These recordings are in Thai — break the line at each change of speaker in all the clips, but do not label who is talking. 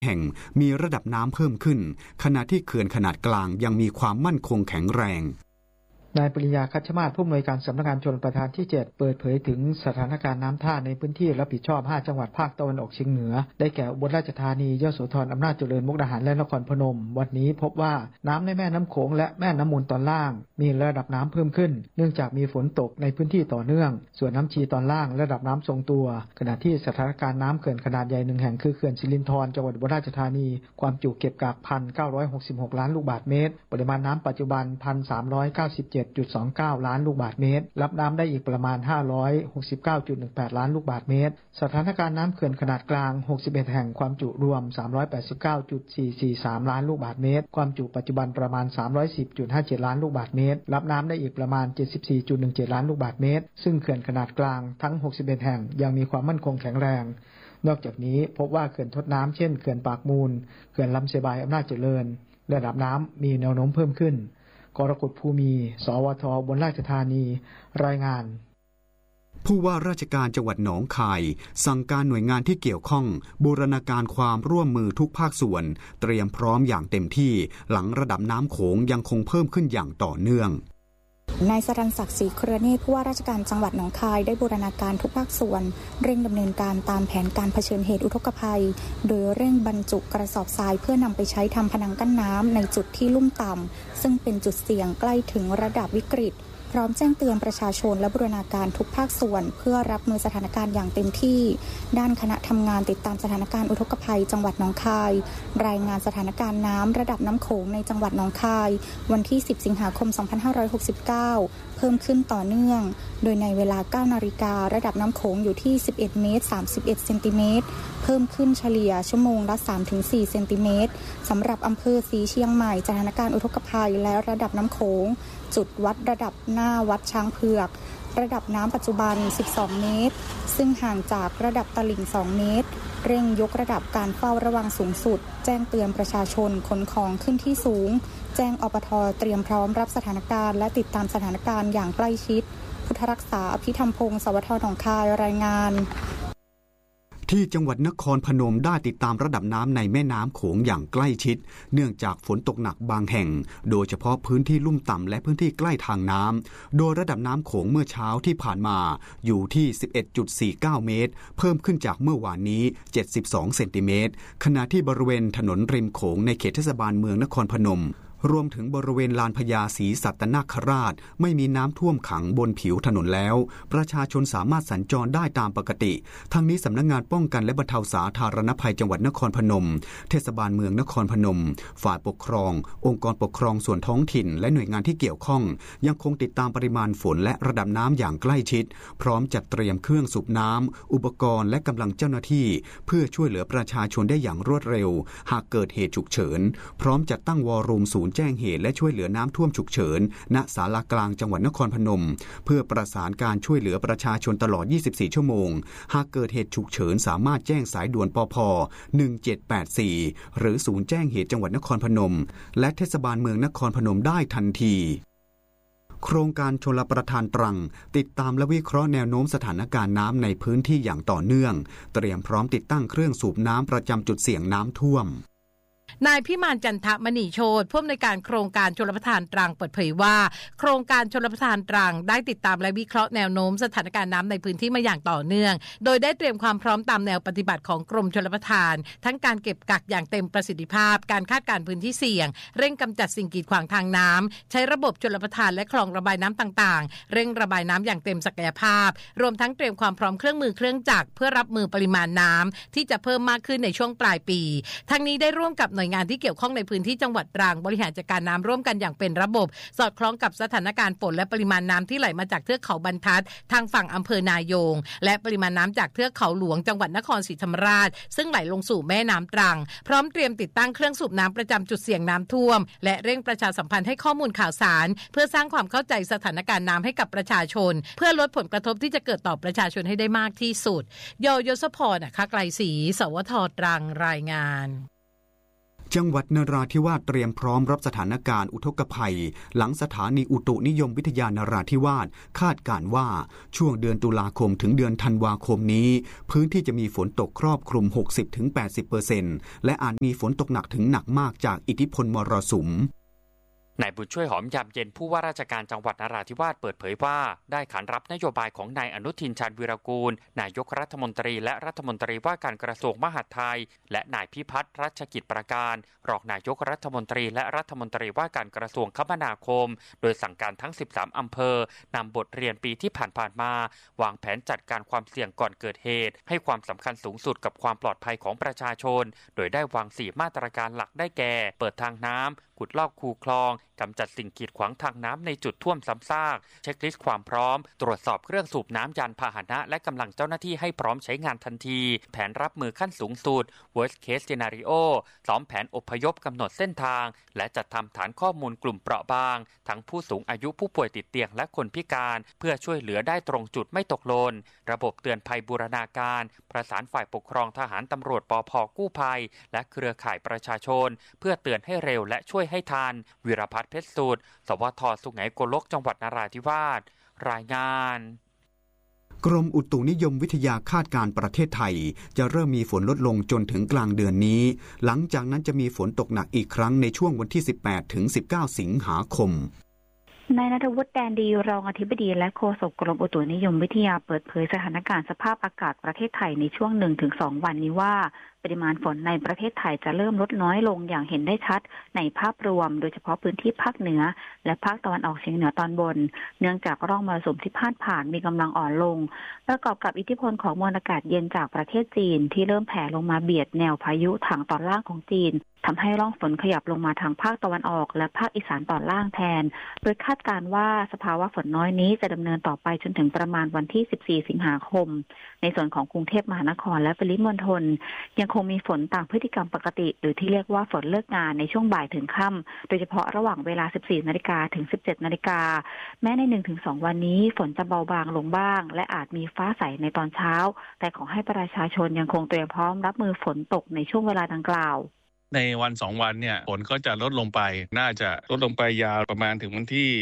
แห่งมีระดับน้ำเพิ่มขึ้นขณะที่เขื่อนขนาดกลางยังมีความมั่นคงแข็งแรง
นายปริยาคัชมาศผู้อำนวยการสำนักงานชลประทานที่7เปิดเผยถึงสถานการณ์น้ำท่าในพื้นที่รับผิดชอบ5จังหวัดภาคตะวันออกเฉียงเหนือได้แก่อุบลราชธานียโสธรอำนาจเจริญมุกดาหารและนครพนมวันนี้พบว่าน้ำในแม่น้ำโขงและแม่น้ำมูลตอนล่างมีระดับน้ำเพิ่มขึ้นเนื่องจากมีฝนตกในพื้นที่ต่อเนื่องส่วนน้ำชีตอนล่างระดับน้ำทรงตัวขณะที่สถานการณ์น้ำเขื่อนขนาดใหญ่1แห่งคือเขื่อนสิรินธรจังหวัดอุบลราชธานีความจุเก็บกัก 1,966 ล้านลูกบาศก์เมตรปริมาณน้ำปัจจุบัน 1,397.29 ล้านลูกบาศก์เมตรรับน้ำได้อีกประมาณ 569.18 ล้านลูกบาศก์เมตรสถานการณ์น้ำเขื่อนขนาดกลาง61แห่งความจุรวม 389.443 ล้านลูกบาศก์เมตรความจุปัจจุบันประมาณ 310.57 ล้านลูกบาศก์เมตรรับน้ำได้อีกประมาณ 74.17 ล้านลูกบาศก์เมตรซึ่งเขื่อนขนาดกลางทั้ง61แห่งยังมีความมั่นคงแข็งแรงนอกจากนี้พบว่าเขื่อนทดน้ำเช่นเขื่อนปากมูลเขื่อนลำเสบายอำนาจเจริญระดับน้ำมีแนวโน้มเพิ่มขึ้นกรกฎภูมิสวทอุบลราชธานีรายงาน
ผู้ว่าราชการจังหวัดหนองคายสั่งการหน่วยงานที่เกี่ยวข้องบูรณาการความร่วมมือทุกภาคส่วนเตรียมพร้อมอย่างเต็มที่หลังระดับน้ำโขงยังคงเพิ่มขึ้นอย่างต่อเนื่อง
นายสรัญศักดิ์ศรีเครือเนตรผู้ว่าราชการจังหวัดหนองคายได้บูรณาการทุกภาคส่วนเร่งดำเนินการตามแผนการเผชิญเหตุอุทกภัยโดยเร่งบรรจุกระสอบทรายเพื่อนำไปใช้ทำผนังกั้นน้ำในจุดที่ลุ่มต่ำซึ่งเป็นจุดเสี่ยงใกล้ถึงระดับวิกฤตพร้อมแจ้งเตือนประชาชนและบูรณาการทุกภาคส่วนเพื่อรับมือสถานการณ์อย่างเต็มที่ด้านคณะทำงานติดตามสถานการณ์อุทกภัยจังหวัดหนองคายรายงานสถานการณ์น้ำระดับน้ำโขงในจังหวัดหนองคายวันที่10สิงหาคม2569เพิ่มขึ้นต่อเนื่องโดยในเวลา 9 นาฬิการะดับน้ำโขงอยู่ที่11เมตร31เซนติเมตรเพิ่มขึ้นเฉลี่ยชั่วโมงละ 3-4 เซนติเมตรสำหรับอำเภอศรีเชียงใหม่สถานการณ์อุทกภัยและระดับน้ำโขงจุดวัดระดับหน้าวัดช้างเผือกระดับน้ำปัจจุบัน12เมตรซึ่งห่างจากระดับตลิ่ง2เมตรเร่งยกระดับการเฝ้าระวังสูงสุดแจ้งเตือนประชาชนขนของขึ้นที่สูงแจ้งอปท.เตรียมพร้อมรับสถานการณ์และติดตามสถานการณ์อย่างใกล้ชิดพุทธรักษาอภิธรรมพงศ์สวทหนองคายรายงาน
ที่จังหวัดนครพนมได้ติดตามระดับน้ำในแม่น้ำโขงอย่างใกล้ชิดเนื่องจากฝนตกหนักบางแห่งโดยเฉพาะพื้นที่ลุ่มต่ำและพื้นที่ใกล้ทางน้ำโดยระดับน้ำโขงเมื่อเช้าที่ผ่านมาอยู่ที่ 11.49 เมตรเพิ่มขึ้นจากเมื่อวานนี้72เซนติเมตรขณะที่บริเวณถนนริมโขงในเขตเทศบาลเมืองนครพนมรวมถึงบริเวณลานพญาศรีสัตนคราชไม่มีน้ำท่วมขังบนผิวถนนแล้วประชาชนสามารถสัญจรได้ตามปกติทั้งนี้สำนักงานป้องกันและบรรเทาสาธารณภัยจังหวัดนครพนมเทศบาลเมืองนครพนมฝ่ายปกครององค์กรปกครองส่วนท้องถิ่นและหน่วยงานที่เกี่ยวข้องยังคงติดตามปริมาณฝนและระดับน้ำอย่างใกล้ชิดพร้อมจัดเตรียมเครื่องสูบน้ำอุปกรณ์และกำลังเจ้าหน้าที่เพื่อช่วยเหลือประชาชนได้อย่างรวดเร็วหากเกิดเหตุฉุกเฉินพร้อมจัดตั้งวอรูมศูนย์แจ้งเหตุและช่วยเหลือน้ำท่วมฉุกเฉินณศาลากลางจังหวัดนครพนมเพื่อประสานการช่วยเหลือประชาชนตลอด24ชั่วโมงหากเกิดเหตุฉุกเฉินสามารถแจ้งสายด่วนปภ1784หรือศูนย์แจ้งเหตุจังหวัดนครพนมและเทศบาลเมืองนครพนมได้ทันทีโครงการชลประทานตรังติดตามและวิเคราะห์แนวโน้มสถานการณ์น้ำในพื้นที่อย่างต่อเนื่องเตรียมพร้อมติดตั้งเครื่องสูบน้ำประจำจุดเสี่ยงน้ำท่วม
นายพิมานจันทมณีโชติผู้อำนวยการโครงการชลประทานตรังเปิดเผยว่าโครงการชลประทานตรังได้ติดตามและวิเคราะห์แนวโน้มสถานการณ์น้ำในพื้นที่มาอย่างต่อเนื่องโดยได้เตรียมความพร้อมตามแนวปฏิบัติของกรมชลประทานทั้งการเก็บกักอย่างเต็มประสิทธิภาพการคาดการณ์พื้นที่เสี่ยงเร่งกำจัดสิ่งกีดขวางทางน้ำใช้ระบบชลประทานและคลองระบายน้ำต่างๆเร่งระบายน้ำอย่างเต็มศักยภาพรวมทั้งเตรียมความพร้อมเครื่องมือเครื่องจักรเพื่อรับมือปริมาณน้ำที่จะเพิ่มมากขึ้นในช่วงปลายปีทั้งนี้ได้ร่วมกับหน่วยงานที่เกี่ยวข้องในพื้นที่จังหวัดตรังบริหารจัดการน้ำร่วมกันอย่างเป็นระบบสอดคล้องกับสถานการณ์ฝนและปริมาณน้ำที่ไหลมาจากเทือกเขาบรรทัดทางฝั่งอำเภอนายงและปริมาณน้ำจากเทือกเขาหลวงจังหวัดนครศรีธรรมราชซึ่งไหลลงสู่แม่น้ำตรังพร้อมเตรียมติดตั้งเครื่องสูบน้ำประจำจุดเสี่ยงน้ำท่วมและเร่งประชาสัมพันธ์ให้ข้อมูลข่าวสารเพื่อสร้างความเข้าใจสถานการณ์น้ำให้กับประชาชนเพื่อลดผลกระทบที่จะเกิดต่อประชาชนให้ได้มากที่สุดยศพร คไกลศรีสวทตรังรายงาน
จังหวัดนราธิวาสเตรียมพร้อมรับสถานการณ์อุทกภัยหลังสถานีอุตุนิยมวิทยานราธิวาสคาดการณ์ว่าช่วงเดือนตุลาคมถึงเดือนธันวาคมนี้พื้นที่จะมีฝนตกครอบคลุม 60-80% และอาจมีฝนตกหนักถึงหนักมากจากอิทธิพลมรสุม
นายบุญช่วยหอมยามเย็นผู้ว่าราชการจังหวัดนราธิวาสเปิดเผยว่าได้ขานรับนโยบายของนายอนุทินชาญวีรกูลนายกรัฐมนตรีและรัฐมนตรีว่าการกระทรวงมหาดไทยและนายพิพัฒน์รัชกิจประการรองนายกรัฐมนตรีและรัฐมนตรีว่าการกระทรวงคมนาคมโดยสั่งการทั้ง13อำเภอนำบทเรียนปีที่ผ่านมาวางแผนจัดการความเสี่ยงก่อนเกิดเหตุให้ความสำคัญสูงสุดกับความปลอดภัยของประชาชนโดยได้วาง4มาตรการหลักได้แก่เปิดทางน้ำขุดลอกคูคลองกำจัดสิ่งกีดขวางทางน้ำในจุดท่วมซ้ำซากเช็คลิสต์ความพร้อมตรวจสอบเครื่องสูบน้ำยานพาหนะและกำลังเจ้าหน้าที่ให้พร้อมใช้งานทันทีแผนรับมือขั้นสูงสุด worst case scenario ซ้อมแผนอพยพกำหนดเส้นทางและจัดทำฐานข้อมูลกลุ่มเปราะบางทั้งผู้สูงอายุผู้ป่วยติดเตียงและคนพิการเพื่อช่วยเหลือได้ตรงจุดไม่ตกหล่นระบบเตือนภัยบูรณาการประสานฝ่ายปกครองทหารตำรวจปภ.กู้ภัยและเครือข่ายประชาชนเพื่อเตือนให้เร็วและช่วยให้ทันวิรพัฒน์เพชรสูตรสวท.สุไหงโกลกจังหวัดนราธิวาสรายงาน
กรมอุตุนิยมวิทยาคาดการณ์ประเทศไทยจะเริ่มมีฝนลดลงจนถึงกลางเดือนนี้หลังจากนั้นจะมีฝนตกหนักอีกครั้งในช่วงวันที่ 18-19 สิงหาคม
นายณัฐวุฒิ แดนดีรองอธิบดีและโฆษกกรมอุตุนิยมวิทยาเปิดเผยสถานการณ์สภาพอากาศประเทศไทยในช่วง 1-2 วันนี้ว่าปริมาณฝนในประเทศไทยจะเริ่มลดน้อยลงอย่างเห็นได้ชัดในภาพรวมโดยเฉพาะพื้นที่ภาคเหนือและภาคตะวันออกเฉียงเหนือตอนบนเนื่องจากร่องมรสุมที่พาดผ่านมีกำลังอ่อนลงประกอบกับอิทธิพลของมวลอากาศเย็นจากประเทศจีนที่เริ่มแผ่ลงมาเบียดแนวพายุทางตอนล่างของจีนทำให้ร่องฝนขยับลงมาทางภาคตะวันออกและภาคอีสานตอนล่างแทนโดยคาดการณ์ว่าสภาวะฝนน้อยนี้จะดำเนินต่อไปจนถึงประมาณวันที่14 สิงหาคมในส่วนของกรุงเทพมหานครและปริมณฑลยังคงมีฝนตามพฤติกรรมปกติหรือที่เรียกว่าฝนเลิกงานในช่วงบ่ายถึงค่ำโดยเฉพาะระหว่างเวลา 14 นาฬิกาถึง 17 นาฬิกาแม้ใน 1-2 วันนี้ฝนจะเบาบางลงบ้างและอาจมีฟ้าใสในตอนเช้าแต่ขอให้ประชาชนยังคงเตรียมพร้อมรับมือฝนตกในช่วงเวลาดังกล่าว
ในวัน2วันเนี่ยฝนก็จะลดลงไปน่าจะลดลงไปยาวประมาณถึงวันที่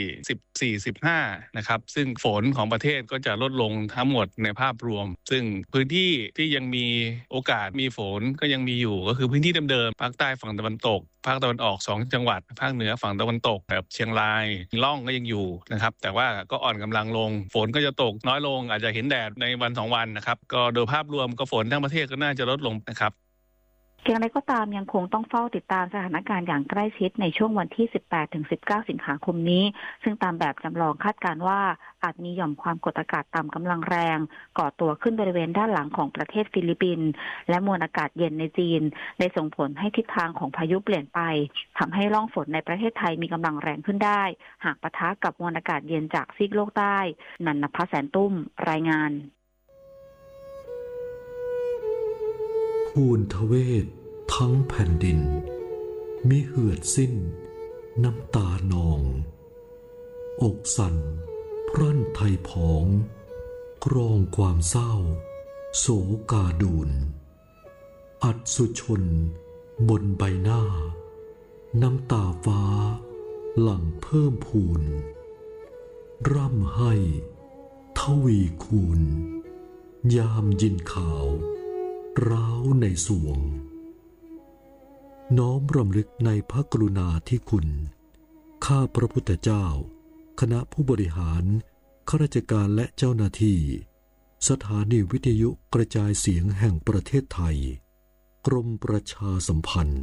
14-15 นะครับซึ่งฝนของประเทศก็จะลดลงทั้งหมดในภาพรวมซึ่งพื้นที่ที่ยังมีโอกาสมีฝนก็ยังมีอยู่ก็คือพื้นที่เดิมๆภาคใต้ฝั่งตะวันตกภาคตะวันออก2จังหวัดภาคเหนือฝั่งตะวันตกแบบเชียงรายล่องก็ยังอยู่นะครับแต่ว่าก็อ่อนกำลังลงฝนก็จะตกน้อยลงอาจจะเห็นแดดในวัน2วันนะครับก็โดยภาพรวมก็ฝนทั้งประเทศก็น่าจะลดลงนะครับ
อย่างไรก็ตามยังคงต้องเฝ้าติดตามสถานการณ์อย่างใกล้ชิดในช่วงวันที่ 18-19 สิงหาคมนี้ซึ่งตามแบบจำลองคาดการณ์ว่าอาจมีหย่อมความกดอากาศต่ำกำลังแรงก่อตัวขึ้นบริเวณด้านหลังของประเทศฟิลิปปินส์และมวลอากาศเย็นในจีนได้ส่งผลให้ทิศทางของพายุเปลี่ยนไปทำให้ร่องฝนในประเทศไทยมีกำลังแรงขึ้นได้หากปะทะกับมวลอากาศเย็นจากซีกโลกใต้นันนภแสนตุ้มรายงาน
ภูนทเวศทั้งแผ่นดินมิเหือดสิ้นน้ำตานองอกสั่นพรั่นไทยผองกรองความเศร้าโศกาดูนอัศชนบนใบหน้าน้ำตาฟ้าหลั่งเพิ่มพูนร่ำให้ทวีคูณยามยินข่าวร้าวในสวงน้อมรำลึกในพระกรุณาธิคุณข้าพระพุทธเจ้าคณะผู้บริหารข้าราชการและเจ้าหน้าที่สถานีวิทยุกระจายเสียงแห่งประเทศไทยกรมประชาสัมพันธ์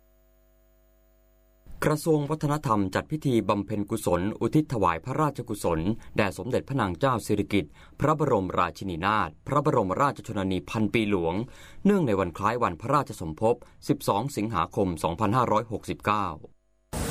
กระทรวงวัฒนธรรมจัดพิธีบำเพ็ญกุศลอุทิศถวายพระราชกุศลแด่สมเด็จพระนางเจ้าสิริกิติ์พระบรมราชินีนาถพระบรมราชชนนีพันปีหลวงเนื่องในวันคล้ายวันพระราชสมภพ12 สิงหาคม 2569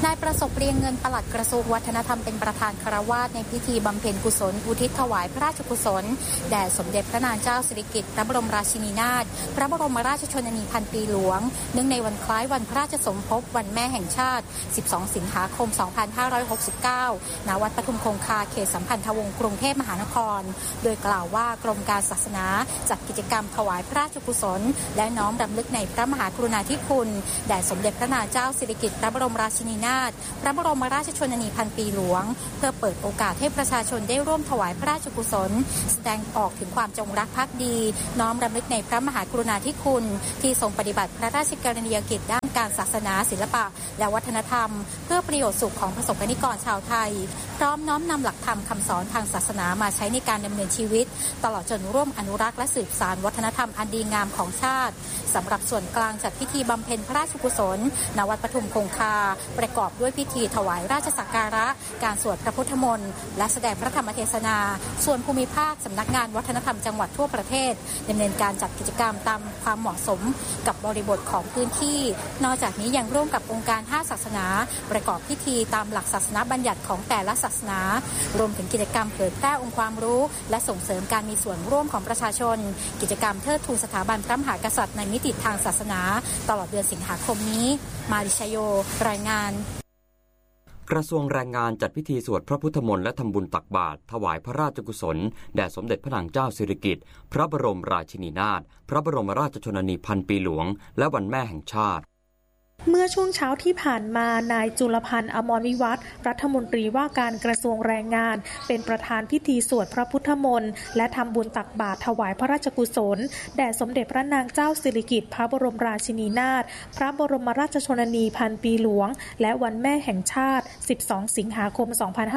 นายประสบเรียงเงินปลัดกระทรวงวัฒนธรรมเป็นประธานคฤหัสถ์ในพิธีบำเพ็ญกุศลอุทิศถวายพระราชกุศลแด่สมเด็จพระนางเจ้าสิริกิติ์พระบรมราชินีนาถพระบรมราชชนนีพันปีหลวงเนื่องในวันคล้ายวันพระราชสมภพวันแม่แห่งชาติ12 สิงหาคม 2569 ณ วัดปทุมคงคาเขตสัมพันธวงศ์กรุงเทพมหานครโดยกล่าวว่ากรมการศาสนาจัดกิจกรรมถวายพระราชกุศลและน้อมรำลึกในพระมหากรุณาธิคุณแด่สมเด็จพระนางเจ้าสิริกิติ์พระบรมราชินีนาถพระบรมราชชนนีพันปีหลวงเพื่อเปิดโอกาสให้ประชาชนได้ร่วมถวายพระราชกุศลแสดงออกถึงความจงรักภักดีน้อมรำลึกในพระมหากรุณาธิคุณที่ทรงปฏิบัติพระราชกรณียกิจด้านการศาสนาศิลปะและวัฒนธรรมเพื่อประโยชน์สุขของประสบนิกรชาวไทยพร้อมน้อมนำหลักธรรมคำสอนทางศาสนามาใช้ในการดำเนินชีวิตตลอดจนร่วมอนุรักษ์และสืบสานวัฒนธรรมอันดีงามของชาติสำหรับส่วนกลางจัดพิธีบำเพ็ญพระราชกุศลณ วัดปทุมคงคาประกอบด้วยพิธีถวายราชสักการะการสวดพระพุทธมนต์และแสดงพระธรรมเทศนาส่วนภูมิภาคสำนักงานวัฒนธรรมจังหวัดทั่วประเทศดำเนินการจัดกิจกรรมตามความเหมาะสมกับบริบทของพื้นที่นอกจากนี้ยังร่วมกับองค์การ5ศาสนาประกอบพิธีตามหลักศาสนาบัญญัติของแต่ละศาสนารวมถึงกิจกรรมเผยแพร่องค์ความรู้และส่งเสริมการมีส่วนร่วมของประชาชนกิจกรรมเทิดทูนสถาบันพระมหากษัตริย์ในมิติทางศาสนาตลอดเดือนสิงหาคมนี้มาริชโยรายงาน
กระทรวงแรงงานจัดพิธีสวดพระพุทธมนต์และทำบุญตักบาตรถวายพระราชกุศลแด่สมเด็จพระนางเจ้าสิริกิติ์พระบรมราชินีนาถพระบรมราชชนนีพันปีหลวงและวันแม่แห่งชาติ
เมื่อช่วงเช้าที่ผ่านมานายจุลพันธ์อมรวิวัฒน์รัฐมนตรีว่าการกระทรวงแรงงานเป็นประธานพิธีสวดพระพุทธมนต์และทำบุญตักบาตรถวายพระราชกุศลแด่สมเด็จพระนางเจ้าสิริกิติ์พระบรมราชินีนาถพระบรมราชชนนีพันปีหลวงและวันแม่แห่งชาติ12 สิงหาคม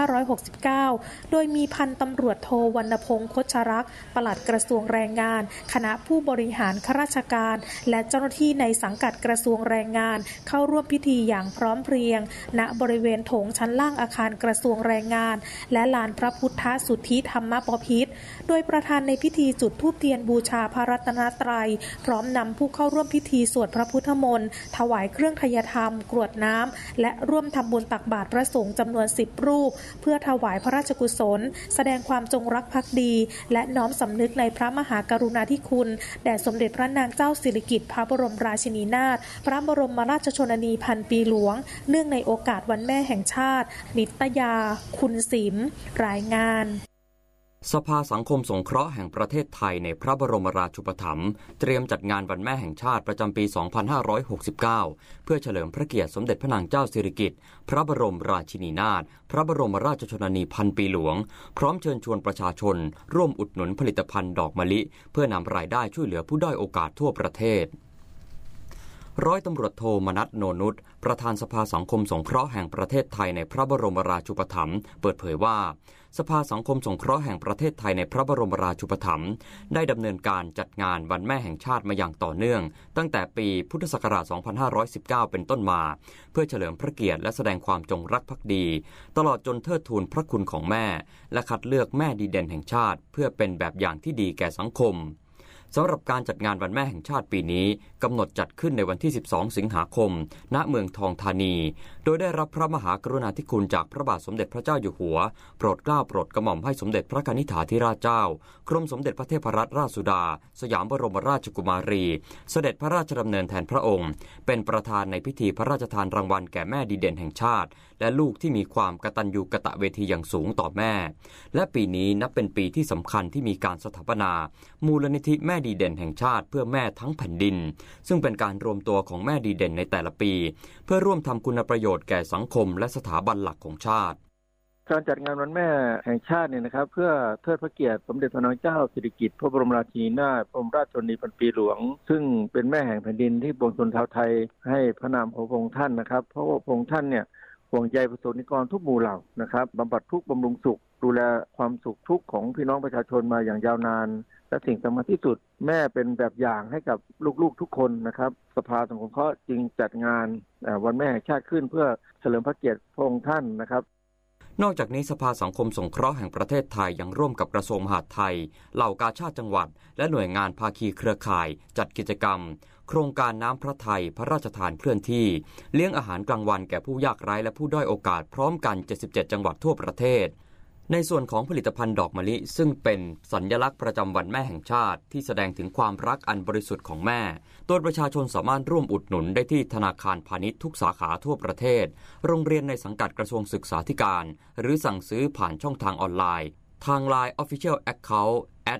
2569 โดยมีพันตำรวจโทวรรณพงษ์คชรักษ์ปลัดกระทรวงแรงงานคณะผู้บริหารข้าราชการและเจ้าหน้าที่ในสังกัดกระทรวงแรงงานเข้าร่วมพิธีอย่างพร้อมเพรียงณบริเวณโถงชั้นล่างอาคารกระทรวงแรงงานและลานพระพุทธสุทธิธรรมบพิตรโดยประธานในพิธีจุดธูปเทียนบูชาพระรัตนตรัยพร้อมนำผู้เข้าร่วมพิธีสวดพระพุทธมนต์ถวายเครื่องไทยธรรมกรวดน้ำและร่วมทำบุญตักบาตรพระสงฆ์จำนวน10 รูปเพื่อถวายพระราชกุศลแสดงความจงรักภักดีและน้อมสำนึกในพระมหากรุณาธิคุณแด่สมเด็จพระนางเจ้าสิริกิติ์พระบรมราชินีนาถพระบรมราชชนนีพันปีหลวงเนื่องในโอกาสวันแม่แห่งชาตินิตยาคุณศิมรายงาน
สภาสังคมสงเคราะห์แห่งประเทศไทยในพระบรมราชูปถัมภ์เตรียมจัดงานวันแม่แห่งชาติประจำปี 2569 เพื่อเฉลิมพระเกียรติสมเด็จพระนางเจ้าสิริกิติ์พระบรมราชินีนาถพระบรมราชชนนีพันปีหลวงพร้อมเชิญชวนประชาชนร่วมอุดหนุนผลิตภัณฑ์ดอกมะลิเพื่อนำรายได้ช่วยเหลือผู้ด้อยโอกาสทั่วประเทศร้อยตำรวจโทมนัส โนนุชประธานสภาสังคมสงเคราะห์แห่งประเทศไทยในพระบรมราชูปถัมภ์เปิดเผยว่าสภาสังคมสงเคราะห์แห่งประเทศไทยในพระบรมราชูปถัมภ์ได้ดำเนินการจัดงานวันแม่แห่งชาติมาอย่างต่อเนื่องตั้งแต่ปีพุทธศักราช 2519 เป็นต้นมาเพื่อเฉลิมพระเกียรติและแสดงความจงรักภักดีตลอดจนเทิดทูนพระคุณของแม่และคัดเลือกแม่ดีเด่นแห่งชาติเพื่อเป็นแบบอย่างที่ดีแก่สังคมสำหรับการจัดงานวันแม่แห่งชาติปีนี้กำหนดจัดขึ้นในวันที่ 12 สิงหาคมณ เมืองทองธานีโดยได้รับพระมหากรุณาธิคุณจากพระบาทสมเด็จพระเจ้าอยู่หัวโปรดเกล้าโปรดกระหม่อมให้สมเด็จพระกนิษฐาธิราชเจ้ากรมสมเด็จพระเทพรัตนราชสุดาสยามบรมราชกุมารีเสด็จพระราชดำเนินแทนพระองค์เป็นประธานในพิธีพระราชทานรางวัลแก่แม่ดีเด่นแห่งชาติและลูกที่มีความกตัญญูกตเวทีอย่างสูงต่อแม่และปีนี้นับเป็นปีที่สำคัญที่มีการสถาปนามูลนิธิแม่ดีเด่นแห่งชาติเพื่อแม่ทั้งแผ่นดินซึ่งเป็นการรวมตัวของแม่ดีเด่นในแต่ละปีเพื่อร่วมทำคุณประโยชน์แก่สังคมและสถาบันหลักของชาติ
การจัดงานวันแม่แห่งชาติเนี่ยนะครับเพื่อเทิดพระเกียรติสมเด็จพระนางเจ้าสิริกิติ์พระบรมราชินีนาถพระบรมราชชนนีพันปีหลวงซึ่งเป็นแม่แห่งแผ่นดินที่ปวงชนชาวไทยให้พระนามของพระองค์ท่านนะครับเพราะว่าพระองค์ท่านเนี่ยห่วงใยประสบนิกรทุกหมู่เหล่านะครับบำบัดทุกข์บำรุงสุขดูแลความสุขทุกข์ของพี่น้องประชาชนมาอย่างยาวนานและสิ่งสำคัญที่สุดแม่เป็นแบบอย่างให้กับลูกๆทุกคนนะครับสภาสังคมสงเคราะห์จึงจัดงานวันแม่แห่งชาติขึ้นเพื่อเฉลิมพระเกียรติพระองค์ท่านนะครับ
นอกจากนี้สภาสังคมสงเคราะห์แห่งประเทศไทยยังร่วมกับกระทรวงมหาดไทยเหล่ากาชาดจังหวัดและหน่วยงานภาคีเครือข่ายจัดกิจกรรม
โครงการน้ำพระทัยพระราชทานเคลื่อนที่เลี้ยงอาหารกลางวันแก่ผู้ยากไร้และผู้ด้อยโอกาสพร้อมกัน77จังหวัดทั่วประเทศในส่วนของผลิตภัณฑ์ดอกมะลิซึ่งเป็นสัญลักษณ์ประจำวันแม่แห่งชาติที่แสดงถึงความรักอันบริสุทธิ์ของแม่โดยประชาชนสามารถร่วมอุดหนุนได้ที่ธนาคารพาณิชย์ทุกสาขาทั่วประเทศโรงเรียนในสังกัดกระทรวงศึกษาธิการหรือสั่งซื้อผ่านช่องทางออนไลน์ทาง LINE Official Account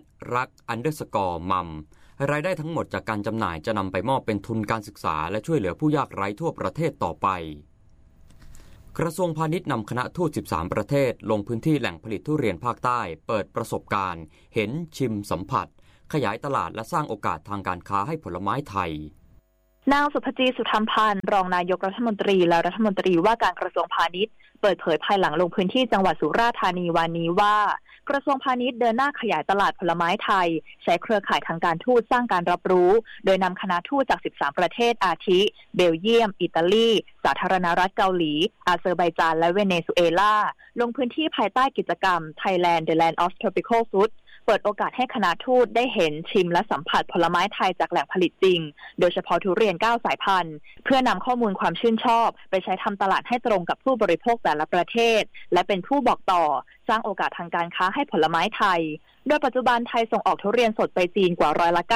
@rak_mum รายได้ทั้งหมดจากการจำหน่ายจะนำไปมอบเป็นทุนการศึกษาและช่วยเหลือผู้ยากไร้ทั่วประเทศต่อไปกระทรวงพาณิชย์นำคณะทูต13ประเทศลงพื้นที่แหล่งผลิตทุเรียนภาคใต้เปิดประสบการณ์เห็นชิมสัมผัสขยายตลาดและสร้างโอกาสทางการค้าให้ผลไม้ไทย
นางสุภจีสุธรรมพันธ์รองนายกรัฐมนตรีและรัฐมนตรีว่าการกระทรวงพาณิชย์เปิดเผยภายหลังลงพื้นที่จังหวัดสุราษฎร์ธานีวันนี้ว่ากระทรวงพาณิชย์เดินหน้าขยายตลาดผลไม้ไทยใช้เครือข่ายทางการทูตสร้างการรับรู้โดยนำคณะทูตจาก13ประเทศอาทิเบลเยียมอิตาลีสาธารณรัฐเกาหลีอาเซอร์ไบจานและเวเนซุเอลาลงพื้นที่ภายใต้กิจกรรม Thailand The Land of Tropical Fruitเปิดโอกาสให้คณะทูตได้เห็นชิมและสัมผัสผลไม้ไทยจากแหล่งผลิตจริงโดยเฉพาะทุเรียน9สายพันธุ์เพื่อนำข้อมูลความชื่นชอบไปใช้ทำตลาดให้ตรงกับผู้บริโภคแต่ละประเทศและเป็นผู้บอกต่อสร้างโอกาสทางการค้าให้ผลไม้ไทยโดยปัจจุบันไทยส่งออกทุเรียนสดไปจีนกว่า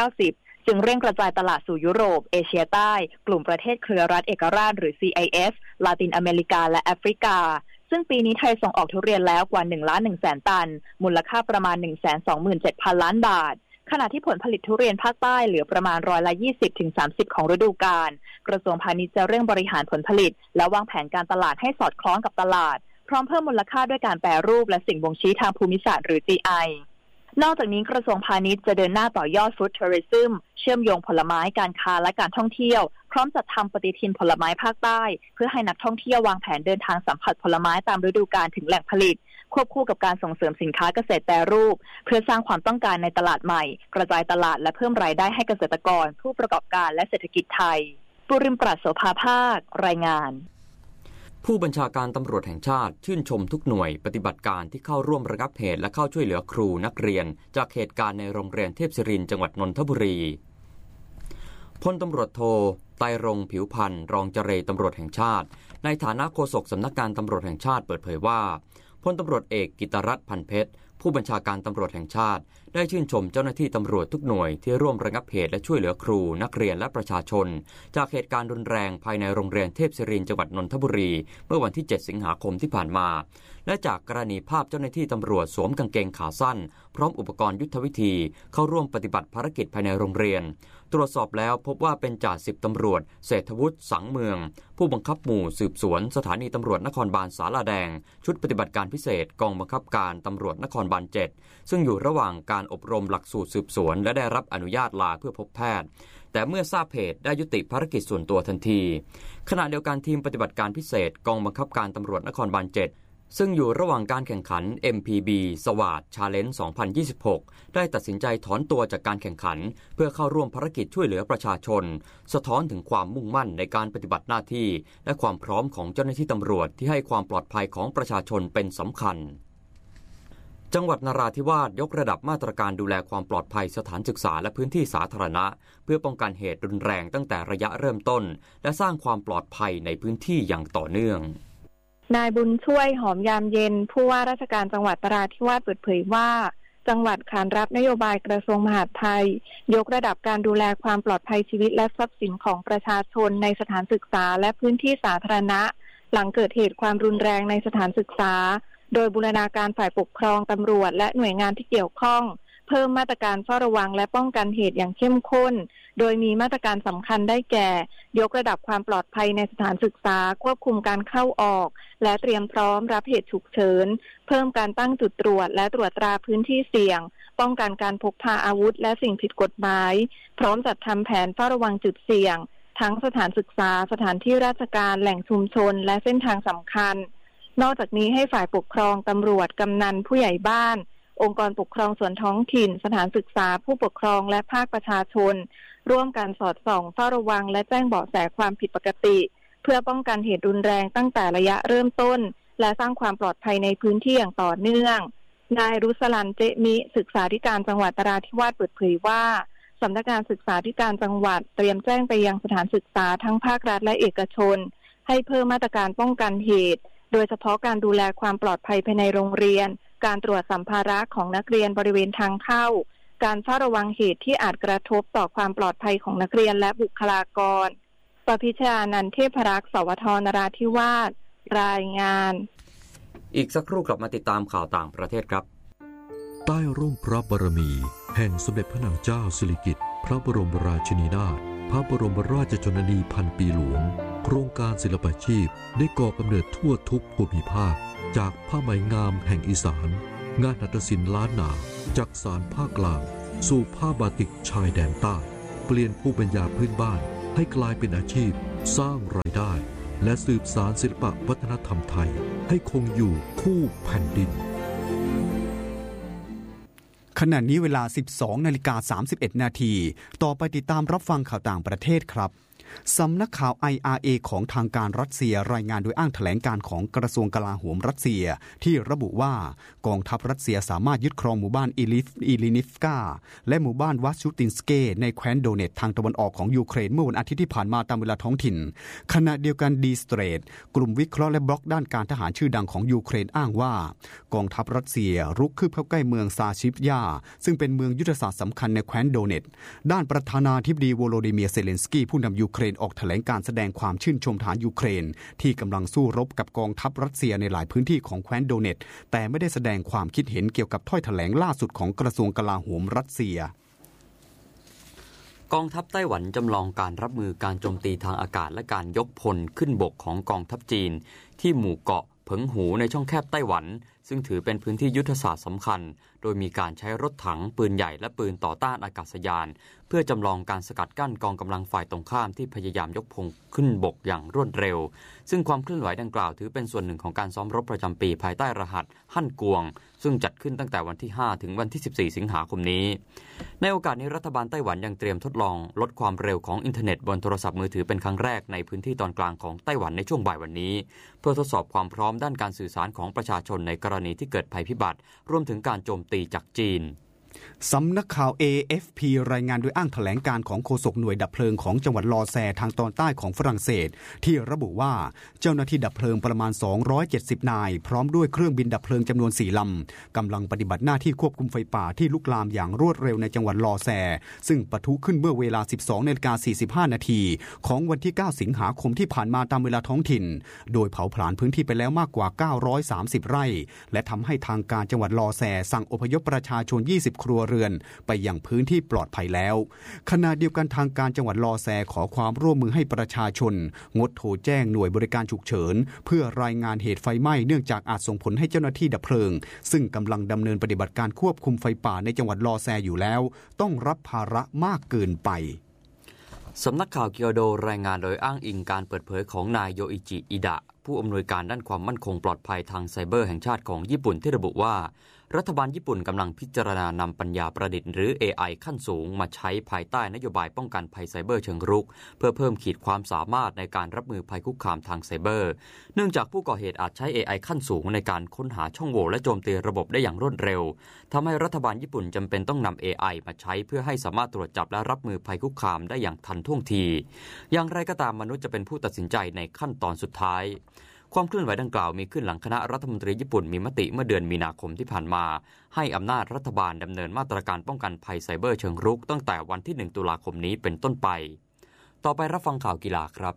90%จึงเร่งกระจายตลาดสู่ยุโรปเอเชียใต้กลุ่มประเทศเครือรัฐเอกราชหรือ CIS ลาตินอเมริกาและแอฟริกาซึ่งปีนี้ไทยส่งออกทุเรียนแล้วกว่า 1,100,000 ตันมูลค่าประมาณ 127,000 ล้านบาทขณะที่ผลผลิตทุเรียนภาคใต้เหลือประมาณ20-30%ของฤดูกาลกระทรวงพาณิชย์จะเร่งบริหารผลผลิตและวางแผนการตลาดให้สอดคล้องกับตลาดพร้อมเพิ่มมูลค่าด้วยการแปรรูปและสิ่งบ่งชี้ทางภูมิศาสตร์หรือ GI นอกจากนี้กระทรวงพาณิชย์จะเดินหน้าต่อยอด Food Tourism เชื่อมโยงผลไม้การค้าและการท่องเที่ยวพร้อมจัดทำปฏิทินผลไม้ภาคใต้เพื่อให้นักท่องเที่ยววางแผนเดินทางสัมผัสผลไม้ตามฤดูกาลถึงแหล่งผลิตควบคู่กับการส่งเสริมสินค้าเกษตรแปรรูปเพื่อสร้างความต้องการในตลาดใหม่กระจายตลาดและเพิ่มรายได้ให้เกษตรกรผู้ประกอบการและเศรษฐกิจไทยปุริมปราศโสภาภาครายงาน
ผู้บัญชาการตำรวจแห่งชาติชื่นชมทุกหน่วยปฏิบัติการที่เข้าร่วมระงับเหตุและเข้าช่วยเหลือครูนักเรียนจากเหตุการณ์ในโรงเรียนเทพศิรินทร์จังหวัดนนทบุรีพลตำรวจโทไตรรงค์ผิวพันธ์รองเจรตำรวจแห่งชาติในฐานะโฆษกสำนักงานตำรวจแห่งชาติเปิดเผยว่าพลตำรวจเอกกิตรัตน์พันเพชรผู้บัญชาการตำรวจแห่งชาติได้ชื่นชมเจ้าหน้าที่ตำรวจทุกหน่วยที่ร่วมระงับเหตุและช่วยเหลือครูนักเรียนและประชาชนจากเหตุการณ์รุนแรงภายในโรงเรียนเทพศิรินทร์จังหวัดนนทบุรีเมื่อวันที่7สิงหาคมที่ผ่านมาและจากกรณีภาพเจ้าหน้าที่ตำรวจสวมกางเกงขาสั้นพร้อมอุปกรณ์ยุทธวิธีเข้าร่วมปฏิบัติภารกิจภายในโรงเรียนตรวจสอบแล้วพบว่าเป็นจ่าสิบตำรวจเศรษฐวุฒิสังเมืองผู้บังคับหมู่สืบสวนสถานีตำรวจนครบาลศาลาแดงชุดปฏิบัติการพิเศษกองบังคับการตำรวจนครบาล7ซึ่งอยู่ระหว่างการอบรมหลักสูตรสืบสวนและได้รับอนุญาตลาเพื่อพบแพทย์แต่เมื่อทราบเหตุได้ยุติภารกิจส่วนตัวทันทีขณะเดียวกันทีมปฏิบัติการพิเศษกองบังคับการตำรวจนครบาล7ซึ่งอยู่ระหว่างการแข่งขัน MPB สวาท Challenge 2026 ได้ตัดสินใจถอนตัวจากการแข่งขันเพื่อเข้าร่วมภารกิจช่วยเหลือประชาชนสะท้อนถึงความมุ่งมั่นในการปฏิบัติหน้าที่และความพร้อมของเจ้าหน้าที่ตำรวจที่ให้ความปลอดภัยของประชาชนเป็นสำคัญจังหวัดนราธิวาสยกระดับมาตรการดูแลความปลอดภัยสถานศึกษาและพื้นที่สาธารณะเพื่อป้องกันเหตุรุนแรงตั้งแต่ระยะเริ่มต้นและสร้างความปลอดภัยในพื้นที่อย่างต่อเนื่อง
นายบุญช่วยหอมยามเย็นผู้ว่าราชการจังหวัดนราธิวาสเปิดเผยว่าจังหวัดขานรับนโยบายกระทรวงมหาดไทยยกระดับการดูแลความปลอดภัยชีวิตและทรัพย์สินของประชาชนในสถานศึกษาและพื้นที่สาธารณะหลังเกิดเหตุความรุนแรงในสถานศึกษาโดยบูรณาการฝ่ายปกครองตำรวจและหน่วยงานที่เกี่ยวข้องเพิ่มมาตรการเฝ้าระวังและป้องกันเหตุอย่างเข้มข้นโดยมีมาตรการสำคัญได้แก่ยกระดับความปลอดภัยในสถานศึกษาควบคุมการเข้าออกและเตรียมพร้อมรับเหตุฉุกเฉินเพิ่มการตั้งจุดตรวจและตรวจตราพื้นที่เสี่ยงป้องกันการพกพาอาวุธและสิ่งผิดกฎหมายพร้อมจัดทำแผนเฝ้าระวังจุดเสี่ยงทั้งสถานศึกษาสถานที่ราชการแหล่งชุมชนและเส้นทางสำคัญนอกจากนี้ให้ฝ่ายปกครองตำรวจกำนันผู้ใหญ่บ้านองค์กรปกครองส่วนท้องถิ่นสถานศึกษาผู้ปกครองและภาคประชาชนร่วมกันสอดส่องเฝ้าระวังและแจ้งเบาะแสความผิดปกติเพื่อป้องกันเหตุรุนแรงตั้งแต่ระยะเริ่มต้นและสร้างความปลอดภัยในพื้นที่อย่างต่อเนื่องนายรุสลันเจมิศึกษาธิการจังหวัดนราธิวาสเปิดเผยว่า
สำนักงานศึกษาธิการจังหวัดเตรียมแจ้งไปยังสถานศึกษาทั้งภาครัฐและเอกชนให้เพิ่มมาตรการป้องกันเหตุโดยเฉพาะการดูแลความปลอดภัยภายในโรงเรียนการตรวจสัมภาระของนักเรียนบริเวณทางเข้าการเฝ้าระวังเหตุที่อาจกระทบต่อความปลอดภัยของนักเรียนและบุคลากรปพิชญานันท์เทพรักษ์ สวท นราธิวาสรายงาน
อีกสักครู่กลับมาติดตามข่าวต่างประเทศครับ
ใต้ร่มพระบารมีแห่งสมเด็จพระนางเจ้าสิริกิติ์พระบรมราชินีนาถพระบรมราชชนนีพันปีหลวงโครงการศิลปาชีพได้ก่อกำเนิดทั่วทุกภูมิภาคจากผ้าไหมงามแห่งอีสานงานหัตถศิลป์ล้านนาจักสานภาคกลางสู่ผ้าบาติกชายแดนใต้เปลี่ยนภูมิปัญญาพื้นบ้านให้กลายเป็นอาชีพสร้างรายได้และสืบสานศิลปวัฒนธรรมไทยให้คงอยู่คู่แผ่นดิน
ขณะนี้เวลา 12:31 นาทีต่อไปติดตามรับฟังข่าวต่างประเทศครับสำนักข่าว IRA ของทางการรัสเซียรายงานโดยอ้างแถลงการของกระทรวงกลาโหมรัสเซียที่ระบุว่ากองทัพรัสเซียสามารถยึดครองหมู่บ้านอิลินิฟกาและหมู่บ้านวัชชูตินสเกในแคว้นโดเนตทางตะวันออกของยูเครนเมื่อวันอาทิตย์ที่ผ่านมาตามเวลาท้องถิ่นขณะเดียวกันดีสเตรทกลุ่มวิเคราะห์และบล็อกด้านการทหารชื่อดังของยูเครนอ้างว่ากองทัพรัสเซียรุกคืบเข้าใกล้เมืองซาชิฟยาซึ่งเป็นเมืองยุทธศาสตร์สำคัญในแคว้นโดเนตด้านประธานาธิบดีโวโลดิเมียร์เซเลนสกี้ผู้นำยูเครนออกแถลงการแสดงความชื่นชมทหารยูเครนที่กำลังสู้รบกับกองทัพรัสเซียในหลายพื้นที่ของแคว้นโดเนตแต่ไม่ได้แสดงความคิดเห็นเกี่ยวกับถ้อยแถลงล่าสุดของกระทรวงกลาโหมรัสเซีย
กองทัพไต้หวันจำลองการรับมือการโจมตีทางอากาศและการยกพลขึ้นบกของกองทัพจีนที่หมู่เกาะเผิงหูในช่องแคบไต้หวันซึ่งถือเป็นพื้นที่ยุทธศาสตร์สำคัญโดยมีการใช้รถถังปืนใหญ่และปืนต่อต้านอากาศยานเพื่อจำลองการสกัดกั้นกองกำลังฝ่ายตรงข้ามที่พยายามยกพลขึ้นบกอย่างรวดเร็วซึ่งความเคลื่อนไหวดังกล่าวถือเป็นส่วนหนึ่งของการซ้อมรบประจำปีภายใต้รหัสฮั่นกวงซึ่งจัดขึ้นตั้งแต่วันที่5ถึงวันที่14สิงหาคมนี้ในโอกาสนี้รัฐบาลไต้หวันยังเตรียมทดลองลดความเร็วของอินเทอร์เน็ตบนโทรศัพท์มือถือเป็นครั้งแรกในพื้นที่ตอนกลางของไต้หวันในช่วงบ่ายวันนี้เพื่อทดสอบความพร้อมด้านการสื่อสารของประชาชนในกรณีที่เกิดภัยพิบัติรวมถึงการโจมตีจากจีน
สำนักข่าว AFP รายงานโดยอ้างแถลงการของโฆษกหน่วยดับเพลิงของจังหวัดลอแซทางตอนใต้ของฝรั่งเศสที่ระบุว่าเจ้าหน้าที่ดับเพลิงประมาณ270นายพร้อมด้วยเครื่องบินดับเพลิงจำนวน4ลำกำลังปฏิบัติหน้าที่ควบคุมไฟป่าที่ลุกลามอย่างรวดเร็วในจังหวัดลอแซซึ่งปะทุขึ้นเมื่อเวลา 12:45 นาทีของวันที่9สิงหาคมที่ผ่านมาตามเวลาท้องถิ่นโดยเผาผลาญพื้นที่ไปแล้วมากกว่า930ไร่และทำให้ทางการจังหวัดลอแซสั่งอพยพประชาชน20ครัวเรือนไปยังพื้นที่ปลอดภัยแล้วขณะเดียวกันทางการจังหวัดลอแซขอความร่วมมือให้ประชาชนงดโทรแจ้งหน่วยบริการฉุกเฉินเพื่อรายงานเหตุไฟไหม้เนื่องจากอาจส่งผลให้เจ้าหน้าที่ดับเพลิงซึ่งกำลังดำเนินปฏิบัติการควบคุมไฟป่าในจังหวัดลอแซอยู่แล้วต้องรับภาระมากเกินไป
สำนักข่าวเกียวโดรายงานโดยอ้างอิงการเปิดเผยของนายโยอิจิอิดะผู้อำนวยการด้านความมั่นคงปลอดภัยทางไซเบอร์แห่งชาติของญี่ปุ่นที่ระบุว่ารัฐบาลญี่ปุ่นกำลังพิจารณานำปัญญาประดิษฐ์หรือ AI ขั้นสูงมาใช้ภายใต้นโยบายป้องกันภัยไซเบอร์เชิงรุกเพื่อเพิ่มขีดความสามารถในการรับมือภัยคุกคามทางไซเบอร์เนื่องจากผู้ก่อเหตุอาจใช้ AI ขั้นสูงในการค้นหาช่องโหว่และโจมตีระบบได้อย่างรวดเร็วทำให้รัฐบาลญี่ปุ่นจำเป็นต้องนำ AI มาใช้เพื่อให้สามารถตรวจจับและรับมือภัยคุกคามได้อย่างทันท่วงทีอย่างไรก็ตามมนุษย์จะเป็นผู้ตัดสินใจในขั้นตอนสุดท้ายความเคลื่อนไหวดังกล่าวมีขึ้นหลังคณะรัฐมนตรีญี่ปุ่นมีมติเมื่อเดือนมีนาคมที่ผ่านมาให้อำนาจรัฐบาลดำเนินมาตรการป้องกันภัยไซเบอร์เชิงรุกตั้งแต่วันที่1ตุลาคมนี้เป็นต้นไปต่อไปรับฟังข่าวกีฬาครับ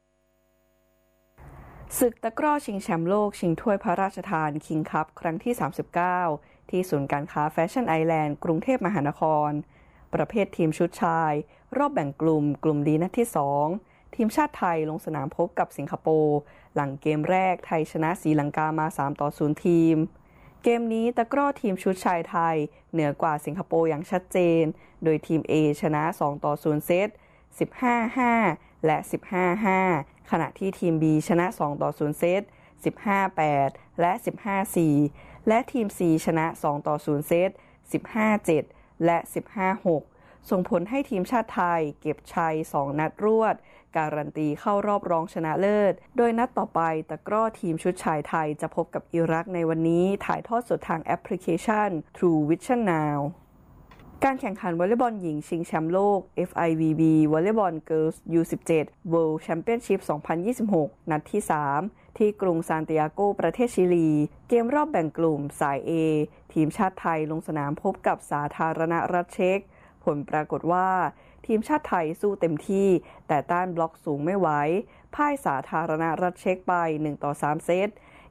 ศึกตะกร้อชิงแชมป์โลกชิงถ้วยพระราชทานคิงส์คัพครั้งที่39ที่ศูนย์การค้าแฟชั่นไอแลนด์กรุงเทพมหานครประเภททีมชุดชายรอบแบ่งกลุ่มดีนัดที่2ทีมชาติไทยลงสนามพบกับสิงคโปร์หลังเกมแรกไทยชนะศรีลังกามา3-0ทีมเกมนี้ตะกร้อทีมชุดชายไทยเหนือกว่าสิงคโปร์อย่างชัดเจนโดยทีม A ชนะ2-0เซต 15-5 และ 15-5 ขณะที่ทีม B ชนะ2-0เซต 15-8 และ 15-4 และทีม C ชนะ2-0เซต 15-7 และ 15-6 ส่งผลให้ทีมชาติไทยเก็บชัย2นัดรวดการันตีเข้ารอบรองชนะเลิศโดยนัดต่อไปตะกร้อทีมชุดชายไทยจะพบกับอิรักในวันนี้ถ่ายทอดสดทางแอปพลิเคชัน True Vision Now การแข่งขันวอลเลย์บอลหญิงชิงแชมป์โลก FIVB วอลเลย์บอล Girls U17 World Championship 2026 นัดที่ 3 ที่กรุงซานติอาโกประเทศชิลีเกมรอบแบ่งกลุ่มสาย A ทีมชาติไทยลงสนามพบกับสาธารณรัฐเช็กผลปรากฏว่าทีมชาติไทยสู้เต็มที่แต่ต้านบล็อกสูงไม่ไหวพ่ายสาธารณรัฐเช็กไป1-3 เซต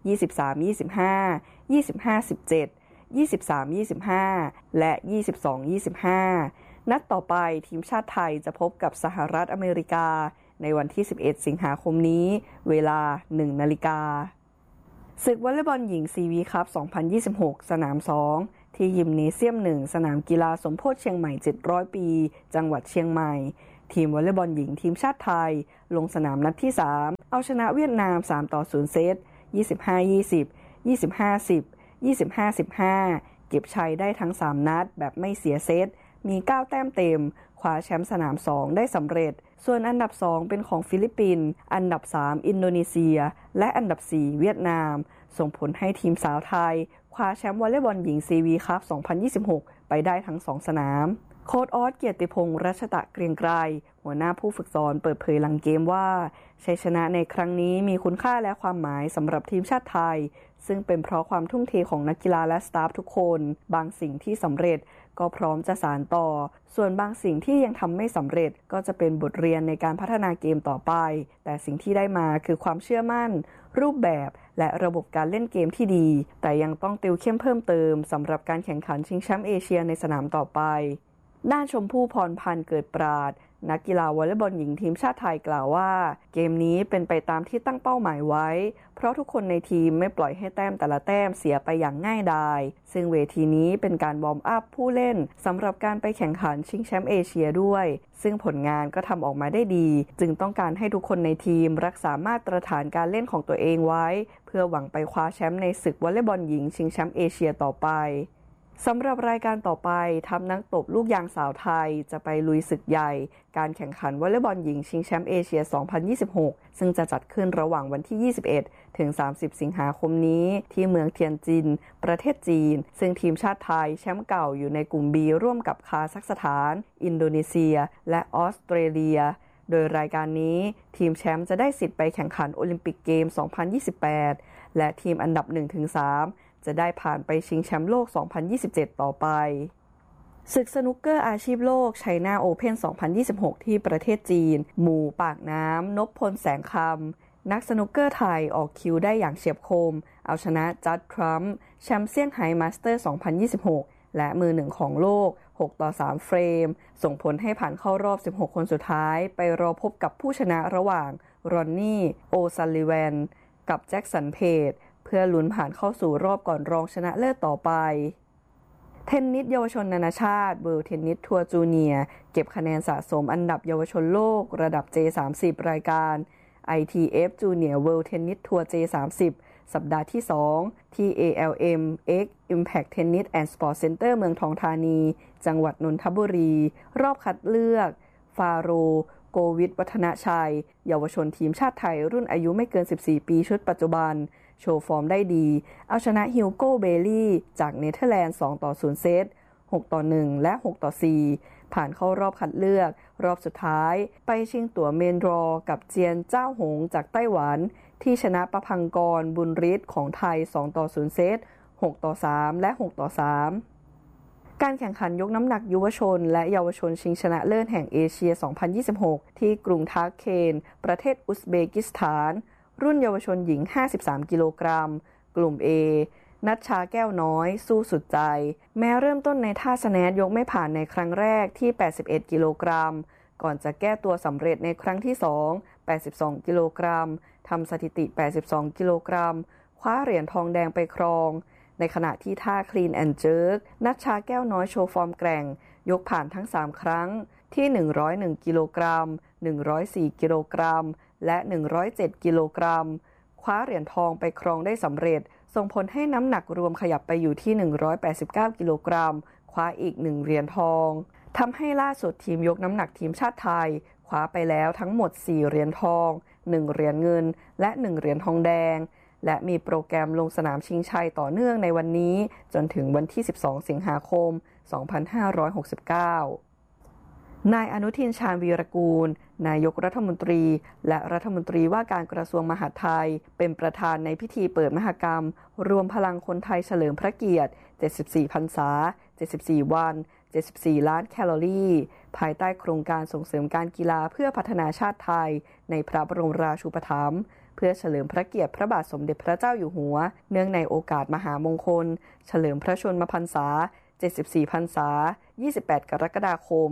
23-25 25-17 23-25 และ 22-25 นัดต่อไปทีมชาติไทยจะพบกับสหรัฐอเมริกาในวันที่ 11 สิงหาคมนี้เวลา 1 นาฬิกาศึกวอลเลย์บอลหญิงซีวีคัพ 2026 สนาม 2 ที่ยิมเนเซียม 1 สนามกีฬาสมโพธิเชียงใหม่ 700 ปี จังหวัดเชียงใหม่ทีมวอลเลย์บอลหญิงทีมชาติไทยลงสนามนัดที่ 3 เอาชนะเวียดนาม 3-0 เซต 25-20 25-10 25-15 เก็บชัยได้ทั้ง 3 นัดแบบไม่เสียเซตมี 9 แต้มเต็มคว้าแชมป์สนาม 2 ได้สำเร็จส่วนอันดับ 2 เป็นของฟิลิปปินส์อันดับ 3 อินโดนีเซียและอันดับ 4 เวียดนามส่งผลให้ทีมสาวไทยคว้าแชมป์วอลเลย์บอลหญิงซีวีคัพ 2026 ไปได้ทั้ง 2 สนามโค้ชออสเกียรติพงษ์รัชตะเกรียงไกรหัวหน้าผู้ฝึกสอนเปิดเผยหลังเกมว่าชัยชนะในครั้งนี้มีคุณค่าและความหมายสำหรับทีมชาติไทยซึ่งเป็นเพราะความทุ่มเทของนักกีฬาและสตาฟทุกคนบางสิ่งที่สำเร็จก็พร้อมจะสานต่อส่วนบางสิ่งที่ยังทำไม่สำเร็จก็จะเป็นบทเรียนในการพัฒนาเกมต่อไปแต่สิ่งที่ได้มาคือความเชื่อมั่นรูปแบบและระบบการเล่นเกมที่ดีแต่ยังต้องติวเข้มเพิ่มเติมสำหรับการแข่งขันชิงแชมป์เอเชียในสนามต่อไปด้านชมพู่พรพันธ์เกิดปราดนักกีฬาวอลเลย์บอลหญิงทีมชาติไทยกล่าวว่าเกมนี้เป็นไปตามที่ตั้งเป้าหมายไว้เพราะทุกคนในทีมไม่ปล่อยให้แต้มแต่ละแต้มเสียไปอย่างง่ายดายซึ่งเวทีนี้เป็นการวอร์มอัพผู้เล่นสำหรับการไปแข่งขันชิงแชมป์เอเชียด้วยซึ่งผลงานก็ทำออกมาได้ดีจึงต้องการให้ทุกคนในทีมรักษามาตรฐานการเล่นของตัวเองไว้เพื่อหวังไปคว้าแชมป์ในศึกวอลเลย์บอลหญิงชิงแชมป์เอเชียต่อไปสำหรับรายการต่อไปทัพนักตบลูกยางสาวไทยจะไปลุยศึกใหญ่การแข่งขันวอลเลย์บอลหญิงชิงแชมป์เอเชีย 2026 ซึ่งจะจัดขึ้นระหว่างวันที่ 21 ถึง 30 สิงหาคมนี้ที่เมืองเทียนจินประเทศจีนซึ่งทีมชาติไทยแชมป์เก่าอยู่ในกลุ่ม B ร่วมกับคาซัคสถานอินโดนีเซียและออสเตรเลียโดยรายการนี้ทีมแชมป์จะได้สิทธิ์ไปแข่งขันโอลิมปิกเกม 2028 และทีมอันดับ 1-3จะได้ผ่านไปชิงแชมป์โลก 2027 ต่อไปศึกสนุกเกอร์อาชีพโลกไชน่าโอเพ่น 2026 ที่ประเทศจีนหมู่ปากน้ำนพพลแสงคำนักสนุกเกอร์ไทยออกคิวได้อย่างเฉียบคมเอาชนะจัดทรัมป์แชมป์เซี่ยงไฮ้มาสเตอร์ 2026 และมือหนึ่งของโลก 6-3 เฟรมส่งผลให้ผ่านเข้ารอบ 16 คนสุดท้ายไปรอพบกับผู้ชนะระหว่างรอนนี่โอซัลลิแวนกับแจ็คสันเพจเพื่อลุ้นผ่านเข้าสู่รอบก่อนรองชนะเลิศต่อไปเทนนิสเยาวชนนานาชาติ World Tennis Tour Junior เก็บคะแนนสะสมอันดับเยาวชนโลกระดับ J30 รายการ ITF Junior World Tennis Tour J30 สัปดาห์ที่ 2 ที่ ALM X Impact Tennis and Sport Center เมืองทองธานีจังหวัดนนทบุรีรอบคัดเลือกฟาโรโกวิทวัฒนชัยเยาวชนทีมชาติไทยรุ่นอายุไม่เกิน14ปีชุดปัจจุบันโชว์ฟอร์มได้ดีเอาชนะฮิวโก้เบลลี่จากเนเธอร์แลนด์ 2-0 เซต 6-1 และ 6-4 ผ่านเข้ารอบคัดเลือกรอบสุดท้ายไปชิงตั๋วเมนดรอกับเจียนเจ้าหงจากไต้หวันที่ชนะประพังกรบุญฤทธิ์ของไทย 2-0 เซต 6-3 และ 6-3 การแข่งขันยกน้ำหนักยุวชนและเยาวชนชิงชนะเลิศแห่งเอเชีย 2026 ที่กรุงทาเคนประเทศอุซเบกิสถานรุ่นเยาวชนหญิง 53 กิโลกรัมกลุ่ม A นัชชาแก้วน้อยสู้สุดใจแม้เริ่มต้นในท่าสแนทยกไม่ผ่านในครั้งแรกที่ 81 กิโลกรัมก่อนจะแก้ตัวสำเร็จในครั้งที่ 2 82 กิโลกรัมทำสถิติ 82 กิโลกรัมคว้าเหรียญทองแดงไปครองในขณะที่ท่า Clean and Jerk นัชชาแก้วน้อยโชว์ฟอร์มแกร่งยกผ่านทั้ง 3 ครั้งที่ 101 กิโลกรัม 104 กิโลกรัมและ 107 กิโลกรัมคว้าเหรียญทองไปครองได้สำเร็จส่งผลให้น้ำหนักรวมขยับไปอยู่ที่ 189 กิโลกรัมคว้าอีก 1 เหรียญทองทำให้ล่าสุดทีมยกน้ำหนักทีมชาติไทยคว้าไปแล้วทั้งหมด 4 เหรียญทอง 1 เหรียญเงินและ 1 เหรียญทองแดงและมีโปรแกรมลงสนามชิงชัยต่อเนื่องในวันนี้จนถึงวันที่12สิงหาคม2569นายอนุทินชาญวีรกูลนายกรัฐมนตรีและรัฐมนตรีว่าการกระทรวงมหาดไทยเป็นประธานในพิธีเปิดมหกรรมรวมพลังคนไทยเฉลิมพระเกียรติ74พรรษา74วัน74ล้านแคลอรี่ภายใต้โครงการส่งเสริมการกีฬาเพื่อพัฒนาชาติไทยในพระบรมราชูปถัมภ์เพื่อเฉลิมพระเกียรติพระบาทสมเด็จพระเจ้าอยู่หัวเนื่องในโอกาสมหามงคลเฉลิมพระชนมพรรษา74พรรษา28กรกฎาคม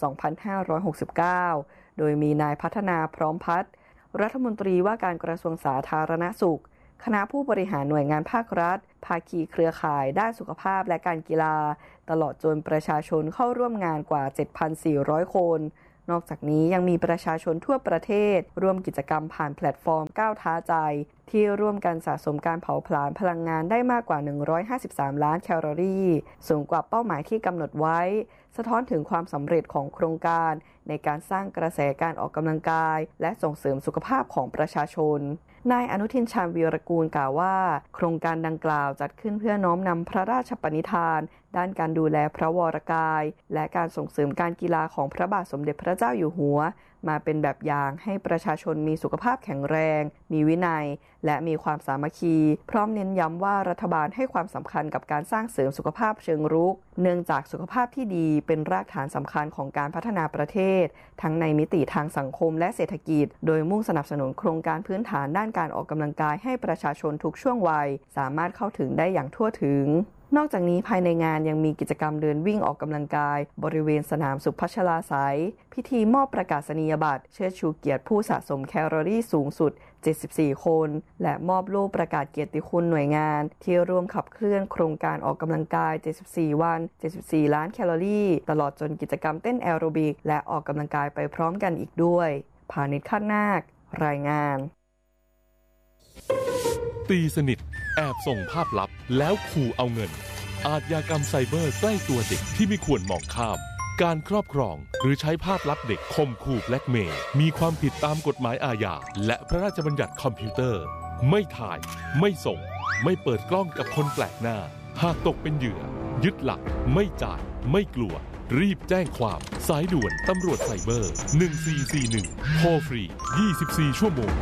2569โดยมีนายพัฒนาพร้อมพัฒน์รัฐมนตรีว่าการกระทรวงสาธารณสุขคณะผู้บริหารหน่วยงานภาครัฐภาคีเครือข่ายด้านสุขภาพและการกีฬาตลอดจนประชาชนเข้าร่วมงานกว่า 7,400 คนนอกจากนี้ยังมีประชาชนทั่วประเทศร่วมกิจกรรมผ่านแพลตฟอร์มก้าวท้าใจที่ร่วมกันสะสมการเผาผลาญพลังงานได้มากกว่า153ล้านแคลอรี่สูงกว่าเป้าหมายที่กำหนดไว้สะท้อนถึงความสำเร็จของโครงการในการสร้างกระแสการออกกำลังกายและส่งเสริมสุขภาพของประชาชนนายอนุทินชาญวีรกูลกล่าวว่าโครงการดังกล่าวจัดขึ้นเพื่อน้อมนำพระราชปณิธานด้านการดูแลพระวรกายและการส่งเสริมการกีฬาของพระบาทสมเด็จพระเจ้าอยู่หัวมาเป็นแบบอย่างให้ประชาชนมีสุขภาพแข็งแรงมีวินัยและมีความสามัคคีพร้อมเน้นย้ำว่ารัฐบาลให้ความสำคัญกับการสร้างเสริมสุขภาพเชิงรุกเนื่องจากสุขภาพที่ดีเป็นรากฐานสำคัญของการพัฒนาประเทศทั้งในมิติทางสังคมและเศรษฐกิจโดยมุ่งสนับสนุนโครงการพื้นฐานด้านการออกกำลังกายให้ประชาชนทุกช่วงวัยสามารถเข้าถึงได้อย่างทั่วถึงนอกจากนี้ภายในงานยังมีกิจกรรมเดินวิ่งออกกำลังกายบริเวณสนามสุพัชลาศัยพิธีมอบประกาศนียบัตรเชิดชูเกียรติผู้สะสมแคลอรี่สูงสุด74คนและมอบโล่ประกาศเกียรติคุณหน่วยงานที่ร่วมขับเคลื่อนโครงการออกกำลังกาย74วัน74ล้านแคลอรี่ตลอดจนกิจกรรมเต้นแอโรบิกและออกกำลังกายไปพร้อมกันอีกด้วยพานิช ขั้นนาครายงาน
ตีสนิทแอบส่งภาพลับแล้วขู่เอาเงินอาชญากรรมไซเบอร์ใกล้ตัวเด็กที่ไม่ควรมองข้ามการครอบครองหรือใช้ภาพลับเด็กข่มขู่แบล็กเมย์มีความผิดตามกฎหมายอาญาและพระราชบัญญัติคอมพิวเตอร์ไม่ถ่ายไม่ส่งไม่เปิดกล้องกับคนแปลกหน้าหากตกเป็นเหยื่อยึดหลักไม่จ่ายไม่กลัวรีบแจ้งความสายด่วนตำรวจไซเบอร์1441โทรฟรี24ชั่วโมง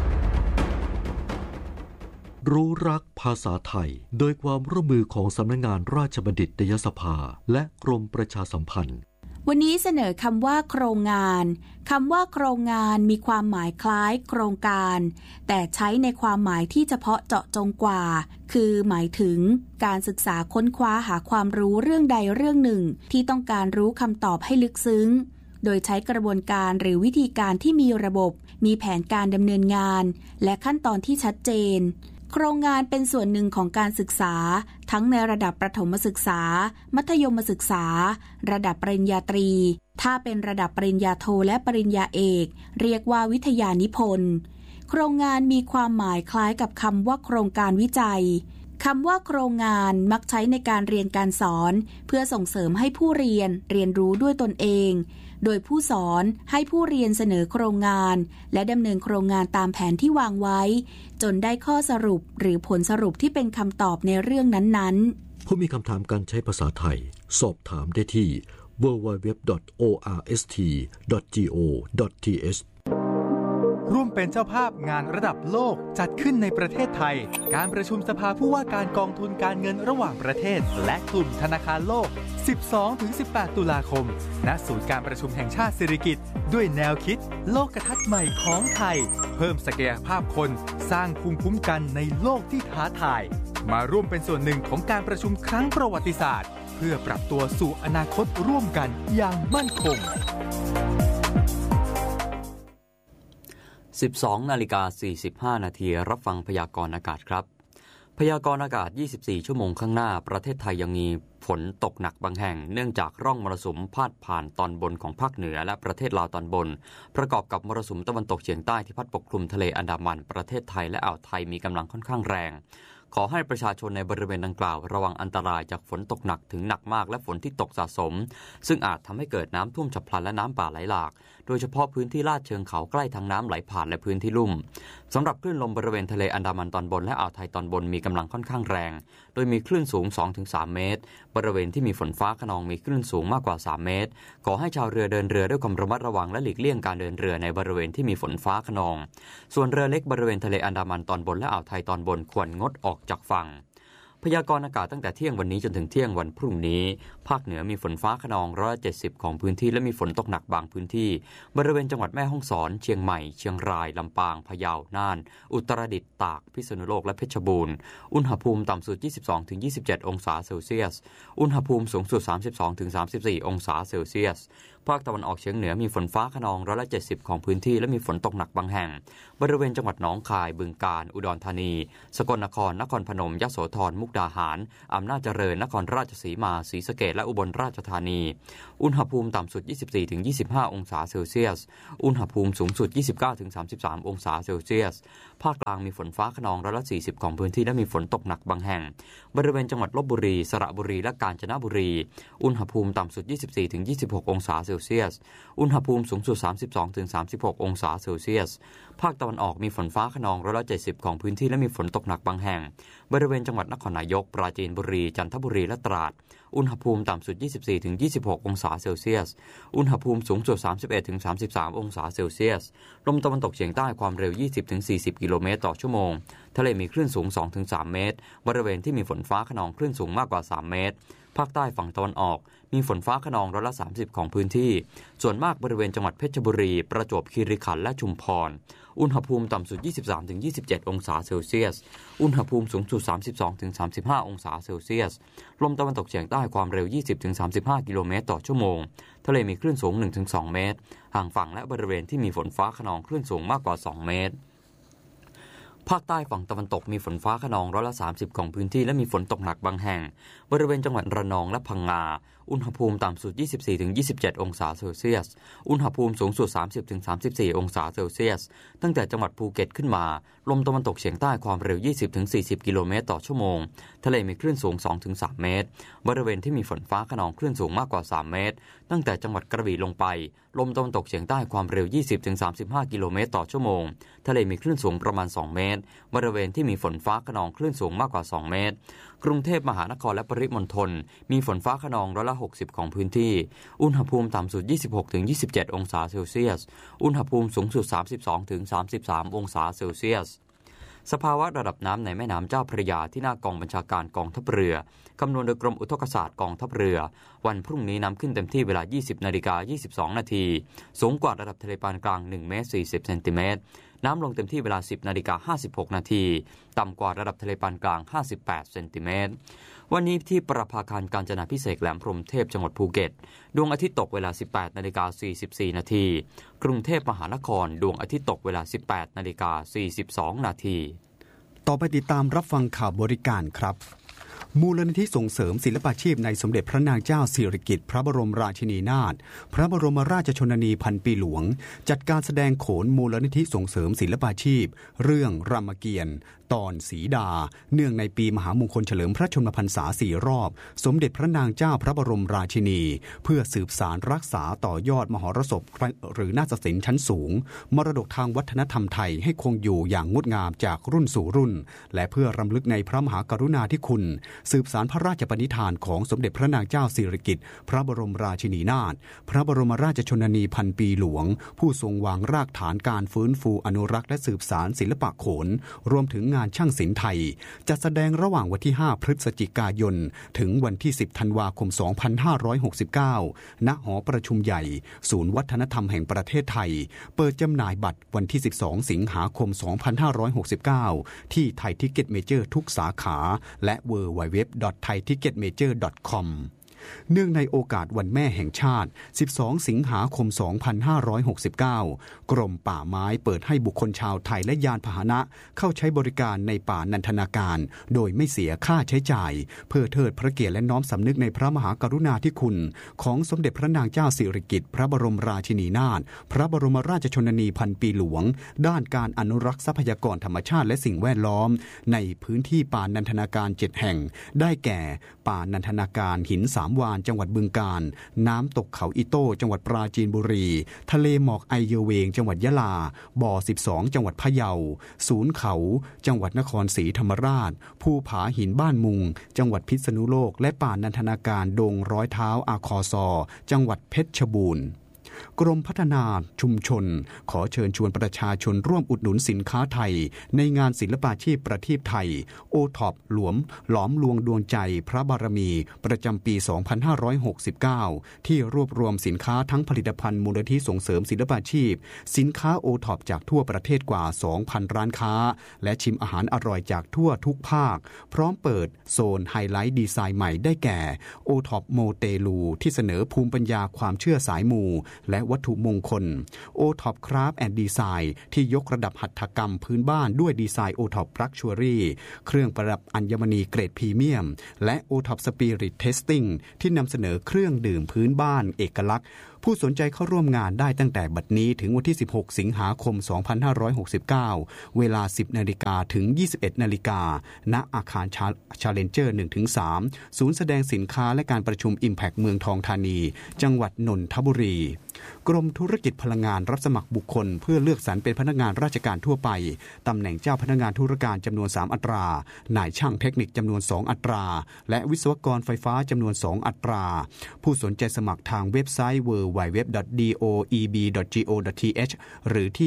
รู้รักภาษาไทยโดยความร่วมมือของสำนักงานราชบัณฑิตยสภาและกรมประชาสัมพันธ์
วันนี้เสนอคำว่าโครงงานคำว่าโครงงานมีความหมายคล้ายโครงการแต่ใช้ในความหมายที่เฉพาะเจาะจงกว่าคือหมายถึงการศึกษาค้นคว้าหาความรู้เรื่องใดเรื่องหนึ่งที่ต้องการรู้คำตอบให้ลึกซึ้งโดยใช้กระบวนการหรือวิธีการที่มีระบบมีแผนการดำเนินงานและขั้นตอนที่ชัดเจนโครงงานเป็นส่วนหนึ่งของการศึกษาทั้งในระดับประถมศึกษามัธยมศึกษาระดับปริญญาตรีถ้าเป็นระดับปริญญาโทและปริญญาเอกเรียกว่าวิทยานิพนธ์โครงงานมีความหมายคล้ายกับคำว่าโครงการวิจัยคำว่าโครงงานมักใช้ในการเรียนการสอนเพื่อส่งเสริมให้ผู้เรียนเรียนรู้ด้วยตนเองโดยผู้สอนให้ผู้เรียนเสนอโครงงานและดำเนินโครงงานตามแผนที่วางไว้จนได้ข้อสรุปหรือผลสรุปที่เป็นคำตอบในเรื่องนั้นๆ
ผู้มีคำถามการใช้ภาษาไทยสอบถามได้ที่ www.orst.go.th
ร่วมเป็นเจ้าภาพงานระดับโลกจัดขึ้นในประเทศไทยการประชุมสภาผู้ว่าการกองทุนการเงินระหว่างประเทศและกลุ่มธนาคารโลก 12-18 ตุลาคมณศูนย์การประชุมแห่งชาติสิริกิติ์ด้วยแนวคิดโลกทัศน์ใหม่ของไทยเพิ่มศักยภาพคนสร้างภูมิคุ้มกันในโลกที่ท้าทายมาร่วมเป็นส่วนหนึ่งของการประชุมครั้งประวัติศาสตร์เพื่อปรับตัวสู่อนาคตร่วมกันอย่างมั่นคง
12:45 น.รับฟังพยากรณ์อากาศครับพยากรณ์อากาศ24ชั่วโมงข้างหน้าประเทศไทยยังมีฝนตกหนักบางแห่งเนื่องจากร่องมรสุมพาดผ่านตอนบนของภาคเหนือและประเทศลาวตอนบนประกอบกับมรสุมตะวันตกเฉียงใต้ที่พัดปกคลุมทะเลอันดามันประเทศไทยและอ่าวไทยมีกำลังค่อนข้างแรงขอให้ประชาชนในบริเวณดังกล่าวระวังอันตรายจากฝนตกหนักถึงหนักมากและฝนที่ตกสะสมซึ่งอาจทำให้เกิดน้ำท่วมฉับพลันและน้ำป่าไหลหลากโดยเฉพาะพื้นที่ลาดเชิงเขาใกล้ทางน้ำไหลผ่านและพื้นที่ลุ่มสำหรับคลื่นลมบริเวณทะเลอันดามันตอนบนและอ่าวไทยตอนบนมีกำลังค่อนข้างแรงโดยมีคลื่นสูง 2-3 เมตรบริเวณที่มีฝนฟ้าคะนองมีคลื่นสูงมากกว่า3 เมตรขอให้ชาวเรือเดินเรือด้วยความระมัดระวังและหลีกเลี่ยงการเดินเรือในบริเวณที่มีฝนฟ้าคะนองส่วนเรือเล็กบริเวณทะเลอันดามันตอนบนและอ่าวไทยตอนบนควรงดออกจากฝั่งพยากรณ์อากาศตั้งแต่เที่ยงวันนี้จนถึงเที่ยงวันพรุ่งนี้ภาคเหนือมีฝนฟ้าคะนอง170ของพื้นที่และมีฝนตกหนักบางพื้นที่บริเวณจังหวัดแม่ฮ่องสอนเชียงใหม่เชียงรายลำปางพะเยาน่านอุตรดิตถ์ตากพิษณุโลกและเพชรบูรณ์อุณหภูมิต่ำสุด 22-27 องศาเซลเซียสอุณหภูมิสูงสุด 32-34 องศาเซลเซียสภาคตะวันออกเฉียงเหนือมีฝนฟ้าคะนอง170ของพื้นที่และมีฝนตกหนักบางแห่งบริเวณจังหวัดหนองคายบึงกาฬอุดรธานีสกลนครนครพนมยโสธรมุกดาหารอำนาจเจริญนครราชสีมาศรีสะเกษและอุบลราชธานีอุณหภูมิต่ำสุด 24-25 องศาเซลเซียสอุณหภูมิสูงสุด 29-33 องศาเซลเซียสภาคกลางมีฝนฟ้าคะนอง140ของพื้นที่และมีฝนตกหนักบางแห่งบริเวณจังหวัดลพบุรีสระบุรีและกาญจนบุรีอุณหภูมิต่ำสุด 24-26 องศาเซลเซียสอุณหภูมิสูงสุด 32-36 องศาเซลเซียสภาคตะวันออกมีฝนฟ้าคะนอง170ของพื้นที่และมีฝนตกหนักบางแห่งบริเวณจังหวัดนครนายกปราจีนบุรีจันทบุรีและตราดอุณหภูมิต่ำสุด 24-26 องศาเซลเซียสอุณหภูมิสูงสุด 31-33 องศาเซลเซียสลมตะวันตกเฉียงใต้ความเร็ว 20-40 กิโลเมตรต่อชั่วโมงทะเลมีคลื่นสูง 2-3 เมตรบริเวณที่มีฝนฟ้าคะนองคลื่นสูงมากกว่า3 เมตรภาคใต้ฝั่งตะวันออกมีฝนฟ้าคะนอง30%ของพื้นที่ส่วนมากบริเวณจังหวัดเพชรบุรีประจวบคีรีขันธ์และชุมพรอุณหภูมิต่ำสุด 23-27 องศาเซลเซียสอุณหภูมิสูงสุด 32-35 องศาเซลเซียสลมตะวันตกเฉียงใต้ความเร็ว 20-35 กิโลเมตรต่อชั่วโมงทะเลมีคลื่นสูง 1-2 เมตรห่างฝั่งและบริเวณที่มีฝนฟ้าคะนองคลื่นสูงมากกว่า2 เมตรภาคใต้ฝั่งตะวันตกมีฝนฟ้าคะนอง30%ของพื้นที่และมีฝนตกหนักบางแห่งบริเวณจังหวัดระนองและพังงาอุณหภูมิต่ำสุด 24-27 องศาเซลเซียสอุณหภูมิสูงสุด 30-34 องศาเซลเซียสตั้งแต่จังหวัดภูเก็ตขึ้นมาลมตะวันตกเฉียงใต้ความเร็ว 20-40 กิโลเมตรต่อชั่วโมงทะเลมีคลื่นสูง 2-3 เมตรบริเวณที่มีฝนฟ้าคะนองคลื่นสูงมากกว่า3 เมตรตั้งแต่จังหวัดกระบี่ลงไปลมตะวันตกเฉียงใต้ความเร็ว 20-35 กิโลเมตรต่อชั่วโมงทะเลมีคลื่นสูงประมาณ2 เมตรบริเวณที่มีฝนฟ้าคะนองคลื่นสูงมากกว่า2 เมตรกรุงเทพมหานครและปริมณฑลมีฝนฟ้าคะนอง60%ของพื้นที่อุณหภูมิต่ำสุด 26-27 องศาเซลเซียสอุณหภูมิสูงสุด 32-33 องศาเซลเซียสสภาวะระดับน้ำในแม่น้ำเจ้าพระยาที่หน้ากองบัญชาการกองทัพเรือคำนวณโดยกรมอุทกศาสตร์กองทัพเรือวันพรุ่งนี้น้ำขึ้นเต็มที่เวลา 20:22 นาทีสูงกว่าระดับทะเลปานกลาง1 เมตร 40 เซนติเมตรน้ำลงเต็มที่เวลา 10:56 นาทีต่ำกว่าระดับทะเลปานกลาง58 เซนติเมตรวันนี้ที่ประภาคารกาญจนาภิเษกแหลมพรหมเทพจังหวัดภูเก็ตดวงอาทิตย์ตกเวลา 18:44 นาทีกรุงเทพมหานครดวงอาทิตย์ตกเวลา 18:42 นาที
ต่อไปติดตามรับฟังข่าวบริการครับมูลนิธิส่งเสริมศิลปาชีพในสมเด็จพระนางเจ้าสิริกิติ์พระบรมราชินีนาถพระบรมราชชนนีพันปีหลวงจัดการแสดงโขนมูลนิธิส่งเสริมศิลปาชีพเรื่องรามเกียรติ์ตอนสีดาเนื่องในปีมหามงคลเฉลิมพระชนมพรรษา4 รอบสมเด็จพระนางเจ้าพระบรมราชินีเพื่อสืบสานรักษาต่อยอดมหรสพหรือนาฏศิลป์ชั้นสูงมรดกทางวัฒนธรรมไทยให้คงอยู่อย่างงดงามจากรุ่นสู่รุ่นและเพื่อรำลึกในพระมหากรุณาธิคุณสืบสานพระราชปณิธานของสมเด็จพระนางเจ้าสิริกิติ์พระบรมราชินีนาถพระบรมราชชนนีพันปีหลวงผู้ทรงวางรากฐานการฟื้นฟูอนุรักษ์และสืบสานศิลปะโขนรวมถึงงานช่างศิลป์ไทยจะแสดงระหว่างวันที่5พฤศจิกายนถึงวันที่10ธันวาคม2569ณหอประชุมใหญ่ศูนย์วัฒนธรรมแห่งประเทศไทยเปิดจำหน่ายบัตรวันที่12สิงหาคม2569ที่ไทยทิกเก็ตเมเจอร์ทุกสาขาและ www.thaiticketmajor.com เนื่องในโอกาสวันแม่แห่งชาติ12สิงหาคม2569กรมป่าไม้เปิดให้บุคคลชาวไทยและยานพาหนะเข้าใช้บริการในป่านันทนาการโดยไม่เสียค่าใช้จ่ายเพื่อเทิดพระเกียรติและน้อมสำนึกในพระมหากรุณาธิคุณของสมเด็จพระนางเจ้าสิริกิติ์พระบรมราชินีนาถพระบรมราชชนนีพันปีหลวงด้านการอนุรักษ์ทรัพยากรธรรมชาติและสิ่งแวดล้อมในพื้นที่ป่านันทนาการ7แห่งได้แก่ป่านันทนาการหิน3 วานจังหวัดบึงกาฬน้ำตกเขาอิโต้จังหวัดปราจีนบุรีทะเลหมอกไอเยเวงจังหวัดยะลาบ่อ12จังหวัดพะเยาศูนย์เขาจังหวัดนครศรีธรรมราชภูผาหินบ้านมุงจังหวัดพิษณุโลกและป่านันทนาการดงร้อยเท้าอาคอซอจังหวัดเพชรบูรณ์กรมพัฒนาชุมชนขอเชิญชวนประชาชนร่วมอุดหนุนสินค้าไทยในงานศิลปาชีพประทีปไทยโอท็อปหลอมลวงดวงใจพระบารมีประจำปี 2569 ที่รวบรวมสินค้าทั้งผลิตภัณฑ์มูลนิธิส่งเสริมศิลปาชีพสินค้าโอท็อปจากทั่วประเทศกว่า 2,000 ร้านค้าและชิมอาหารอร่อยจากทั่วทุกภาคพร้อมเปิดโซนไฮไลท์ดีไซน์ใหม่ได้แก่โอท็อปโมเตลูที่เสนอภูมิปัญญาความเชื่อสายมูและวัตถุมงคลโอท็อปคราฟต์แอนด์ดีไซน์ที่ยกระดับหัตถกรรมพื้นบ้านด้วยดีไซน์โอท็อปลักชัวรี่เครื่องประดับอัญมณีเกรดพรีเมียมและโอท็อปสปิริตเทสติ้งที่นำเสนอเครื่องดื่มพื้นบ้านเอกลักษณ์ผู้สนใจเข้าร่วมงานได้ตั้งแต่บัดนี้ถึงวันที่16สิงหาคม2569เวลา 10 นาฬิกาถึง 21 นาฬิกาณอาคารชาเลนเจอร์ 1-3 ศูนย์แสดงสินค้าและการประชุม Impact เมืองทองธานีจังหวัดนนทบุรีกรมธุรกิจพลังงานรับสมัครบุคคลเพื่อเลือกสรรเป็นพนักงานราชการทั่วไปตำแหน่งเจ้าพนักงานธุรการจำนวน3อัตรานายช่างเทคนิคจำนวน2อัตราและวิศวกรไฟฟ้าจำนวน2อัตราผู้สนใจสมัครทางเว็บไซต์ www.doeb.go.th หรือที่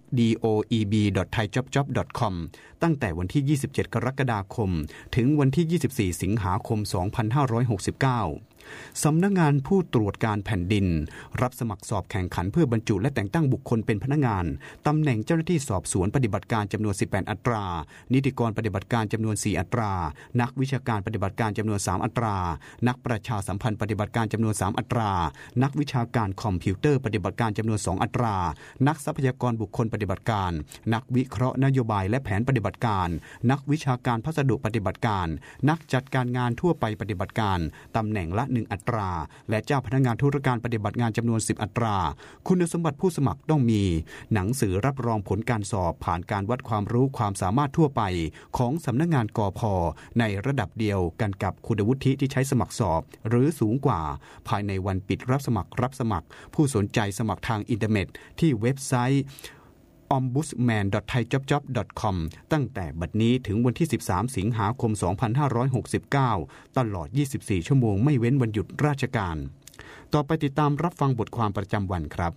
doeb.thaiJobJob.com ตั้งแต่วันที่27กรกฎาคมถึงวันที่24สิงหาคม2569สำนักงานผู้ตรวจการแผ่นดินรับสมัครสอบแข่งขันเพื่อบรรจุและแต่งตั้งบุคคลเป็นพนักงานตำแหน่งเจ้าหน้าที่สอบสวนปฏิบัติการจำนวน18อัตรานิติกรปฏิบัติการจำนวน4อัตรานักวิชาการปฏิบัติการจำนวน3อัตรานักประชาสัมพันธ์ปฏิบัติการจำนวน3อัตรานักวิชาการคอมพิวเตอร์ปฏิบัติการจำนวน2อัตรานักทรัพยากรบุคคลปฏิบัติการนักวิเคราะห์นโยบายและแผนปฏิบัติการนักวิชาการพัสดุปฏิบัติการนักจัดการงานทั่วไปปฏิบัติการตำแหน่งละ1อัตราและเจ้าพนักงานธุรการปฏิบัติงานจำนวน10อัตราคุณสมบัติผู้สมัครต้องมีหนังสือรับรองผลการสอบผ่านการวัดความรู้ความสามารถทั่วไปของสำนักงานกพ.ในระดับเดียวกันกับคุณวุฒิที่ใช้สมัครสอบหรือสูงกว่าภายในวันปิดรับสมัครผู้สนใจสมัครทางอินเทอร์เน็ตที่เว็บไซต์ombudsman.thaiJobJob.com ตั้งแต่บัดนี้ถึงวันที่13สิงหาคม2569ตลอด24ชั่วโมงไม่เว้นวันหยุดราชการต่อไปติดตามรับฟังบทความประจำวันครับ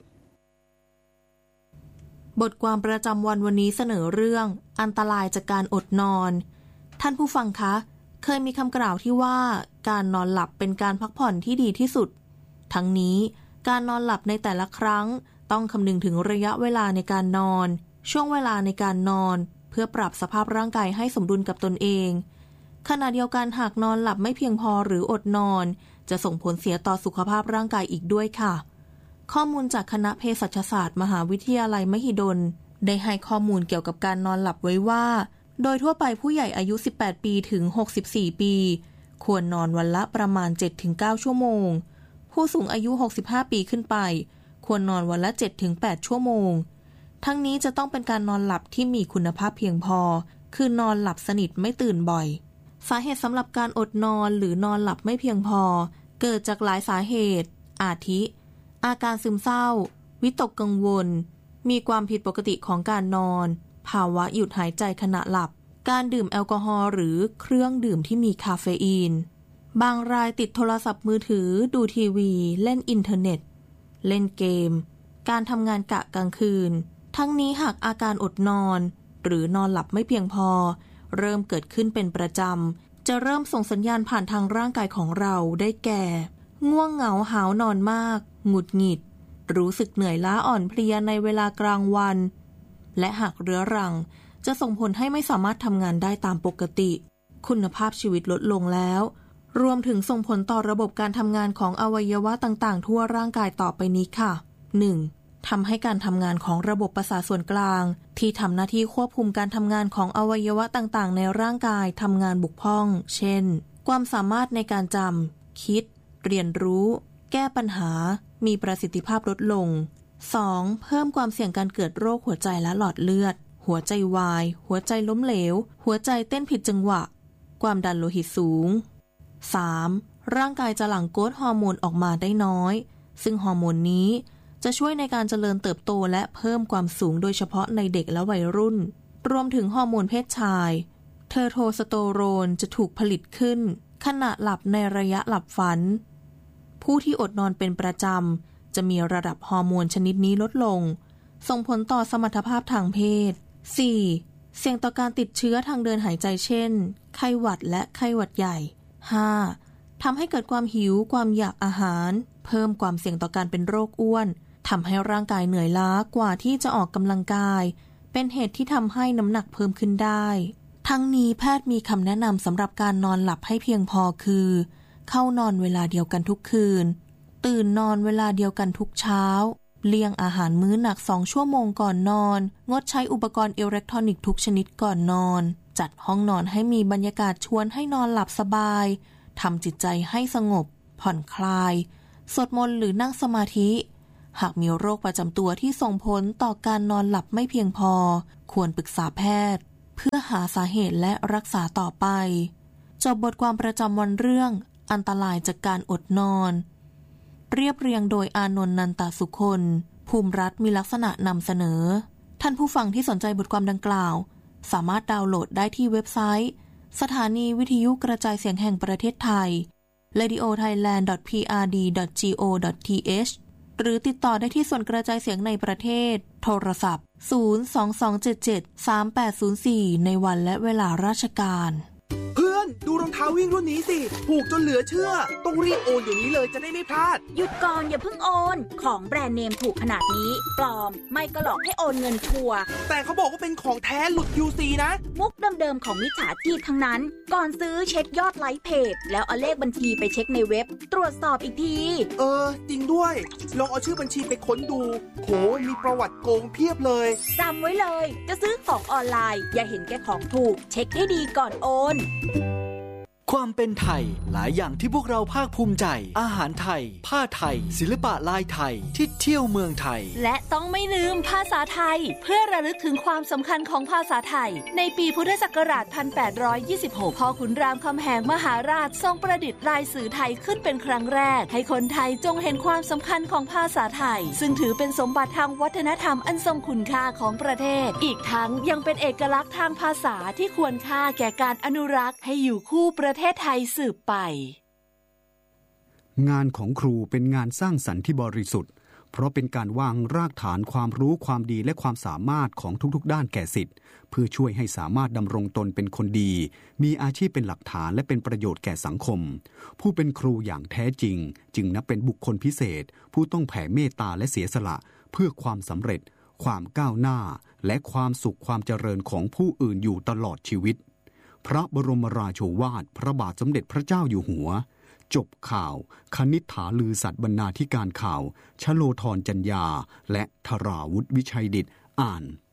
บทความประจำวันวันนี้เสนอเรื่องอันตรายจากการอดนอนท่านผู้ฟังคะเคยมีคำกล่าวที่ว่าการนอนหลับเป็นการพักผ่อนที่ดีที่สุดทั้งนี้การนอนหลับในแต่ละครั้งต้องคำนึงถึงระยะเวลาในการนอนช่วงเวลาในการนอนเพื่อปรับสภาพร่างกายให้สมดุลกับตนเองขณะเดียวกันหากนอนหลับไม่เพียงพอหรืออดนอนจะส่งผลเสียต่อสุขภาพร่างกายอีกด้วยค่ะข้อมูลจากคณะเภสัชศาสตร์มหาวิทยาลัยมหิดลได้ให้ข้อมูลเกี่ยวกับการนอนหลับไว้ว่าโดยทั่วไปผู้ใหญ่อายุ18ปีถึง64ปีควรนอนวันละประมาณ 7-9 ชั่วโมงผู้สูงอายุ65ปีขึ้นไปควรนอนวันละ 7-8 ชั่วโมงทั้งนี้จะต้องเป็นการนอนหลับที่มีคุณภาพเพียงพอคือนอนหลับสนิทไม่ตื่นบ่อยสาเหตุสำหรับการอดนอนหรือนอนหลับไม่เพียงพอเกิดจากหลายสาเหตุอาทิอาการซึมเศร้าวิตกกังวลมีความผิดปกติของการนอนภาวะหยุดหายใจขณะหลับการดื่มแอลกอฮอล์หรือเครื่องดื่มที่มีคาเฟอีนบางรายติดโทรศัพท์มือถือดูทีวีเล่นอินเทอร์เน็ตเล่นเกมการทำงานกะกลางคืนทั้งนี้หากอาการอดนอนหรือนอนหลับไม่เพียงพอเริ่มเกิดขึ้นเป็นประจำจะเริ่มส่งสัญญาณผ่านทางร่างกายของเราได้แก่ง่วงเหงาหาวนอนมากหงุดหงิดรู้สึกเหนื่อยล้าอ่อนเพลียในเวลากลางวันและหากเรื้อรังจะส่งผลให้ไม่สามารถทำงานได้ตามปกติคุณภาพชีวิตลดลงแล้วรวมถึงส่งผลต่อระบบการทำงานของอวัยวะต่างๆทั่วร่างกายต่อไปนี้ค่ะ 1. ทำให้การทำงานของระบบประสาทส่วนกลางที่ทำหน้าที่ควบคุมการทำงานของอวัยวะต่างๆในร่างกายทำงานบกพร่องเช่นความสามารถในการจำคิดเรียนรู้แก้ปัญหามีประสิทธิภาพลดลง 2. เพิ่มความเสี่ยงการเกิดโรคหัวใจและหลอดเลือดหัวใจวายหัวใจล้มเหลวหัวใจเต้นผิดจังหวะความดันโลหิตสูง 3. ร่างกายจะหลั่งโกรทฮอร์โมนออกมาได้น้อยซึ่งฮอร์โมนนี้จะช่วยในการเจริญเติบโตและเพิ่มความสูงโดยเฉพาะในเด็กและวัยรุ่นรวมถึงฮอร์โมนเพศชายเทโทสโตโรนจะถูกผลิตขึ้นขณะหลับในระยะหลับฝันผู้ที่อดนอนเป็นประจำจะมีระดับฮอร์โมนชนิดนี้ลดลงส่งผลต่อสมรรถภาพทางเพศ 4. เสี่ยงต่อการติดเชื้อทางเดินหายใจเช่นไข้หวัดและไข้หวัดใหญ่ 5. ทำให้เกิดความหิวความอยากอาหารเพิ่มความเสี่ยงต่อการเป็นโรคอ้วนทำให้ร่างกายเหนื่อยล้ากว่าที่จะออกกำลังกายเป็นเหตุที่ทำให้น้ำหนักเพิ่มขึ้นได้ทั้งนี้แพทย์มีคำแนะนำสำหรับการนอนหลับให้เพียงพอคือเข้านอนเวลาเดียวกันทุกคืนตื่นนอนเวลาเดียวกันทุกเช้าเลี่ยงอาหารมื้อหนัก2 ชั่วโมงก่อนนอนงดใช้อุปกรณ์อิเล็กทรอนิกส์ทุกชนิดก่อนนอนจัดห้องนอนให้มีบรรยากาศชวนให้นอนหลับสบายทำจิตใจให้สงบผ่อนคลายสวดมนต์หรือนั่งสมาธิหากมีโรคประจำตัวที่ส่งผลต่อการนอนหลับไม่เพียงพอควรปรึกษาแพทย์เพื่อหาสาเหตุและรักษาต่อไปจบบทความประจำวันเรื่องอันตรายจากการอดนอนเรียบเรียงโดยอานนท์ นันตสุคนภูมิรัฐมีลักษณะนำเสนอท่านผู้ฟังที่สนใจบทความดังกล่าวสามารถดาวน์โหลดได้ที่เว็บไซต์สถานีวิทยุกระจายเสียงแห่งประเทศไทย radiothailand.prd.go.th หรือติดต่อได้ที่ส่วนกระจายเสียงในประเทศโทรศัพท์022773804ในวันและเวลาราชการ
เพื่อนดูรองเท้าวิ่งรุ่นนี้สิถูกจนเหลือเชื่อต้องรีบโอนเดี๋ยวนี้เลยจะได้ไม่พลาด
หยุดก่อนอย่าเพิ่งโอนของแบรนด์เนมถูกขนาดนี้ปลอมไม่ก็หลอกให้โอนเงินชัวร์
แต่เขาบอกว่าเป็นของแท้หลุด QC นะ
มุกเดิมๆของมิจฉาชีพทั้งนั้นก่อนซื้อเช็คยอดไลค์เพจแล้วเอาเลขบัญชีไปเช็คในเว็บตรวจสอบอีกที
จริงด้วยลองเอาชื่อบัญชีไปค้นดูโหมีประวัติโกงเพียบเลย
จำไว้เลยจะซื้อของออนไลน์อย่าเห็นแก่ของถูกเช็คให้ดีก่อนโอน
ความเป็นไทยหลายอย่างที่พวกเราภาคภูมิใจอาหารไทยผ้าไทยศิลปะลายไทยที่เที่ยวเมืองไทย
และต้องไม่ลืมภาษาไทยเพื่อระลึกถึงความสำคัญของภาษาไทยในปีพุทธศักราช 1826 พ่อขุนรามคำแหงมหาราชทรงประดิษฐ์ลายสื่อไทยขึ้นเป็นครั้งแรกให้คนไทยจงเห็นความสำคัญของภาษาไทยซึ่งถือเป็นสมบัติทางวัฒนธรรมอันทรงคุณค่าของประเทศอีกทั้งยังเป็นเอกลักษณ์ทางภาษาที่ควรค่าแก่การอนุรักษ์ให้อยู่คู่ประเทศไทยสืบไป
งานของครูเป็นงานสร้างสรรค์ที่บริสุทธิ์เพราะเป็นการวางรากฐานความรู้ความดีและความสามารถของทุกๆด้านแก่ศิษย์เพื่อช่วยให้สามารถดำรงตนเป็นคนดีมีอาชีพเป็นหลักฐานและเป็นประโยชน์แก่สังคมผู้เป็นครูอย่างแท้จริงจึงนับเป็นบุคคลพิเศษผู้ต้องแผ่เมตตาและเสียสละเพื่อความสำเร็จความก้าวหน้าและความสุขความเจริญของผู้อื่นอยู่ตลอดชีวิตพระบรมราโชวาทพระบาทสมเด็จพระเจ้าอยู่หัวจบข่าวคณิษฐาลือสัตย์บรรณาธิการข่าวชโลธรจัญญาและธราวุฒิวิชัยดิษฐ์อ่าน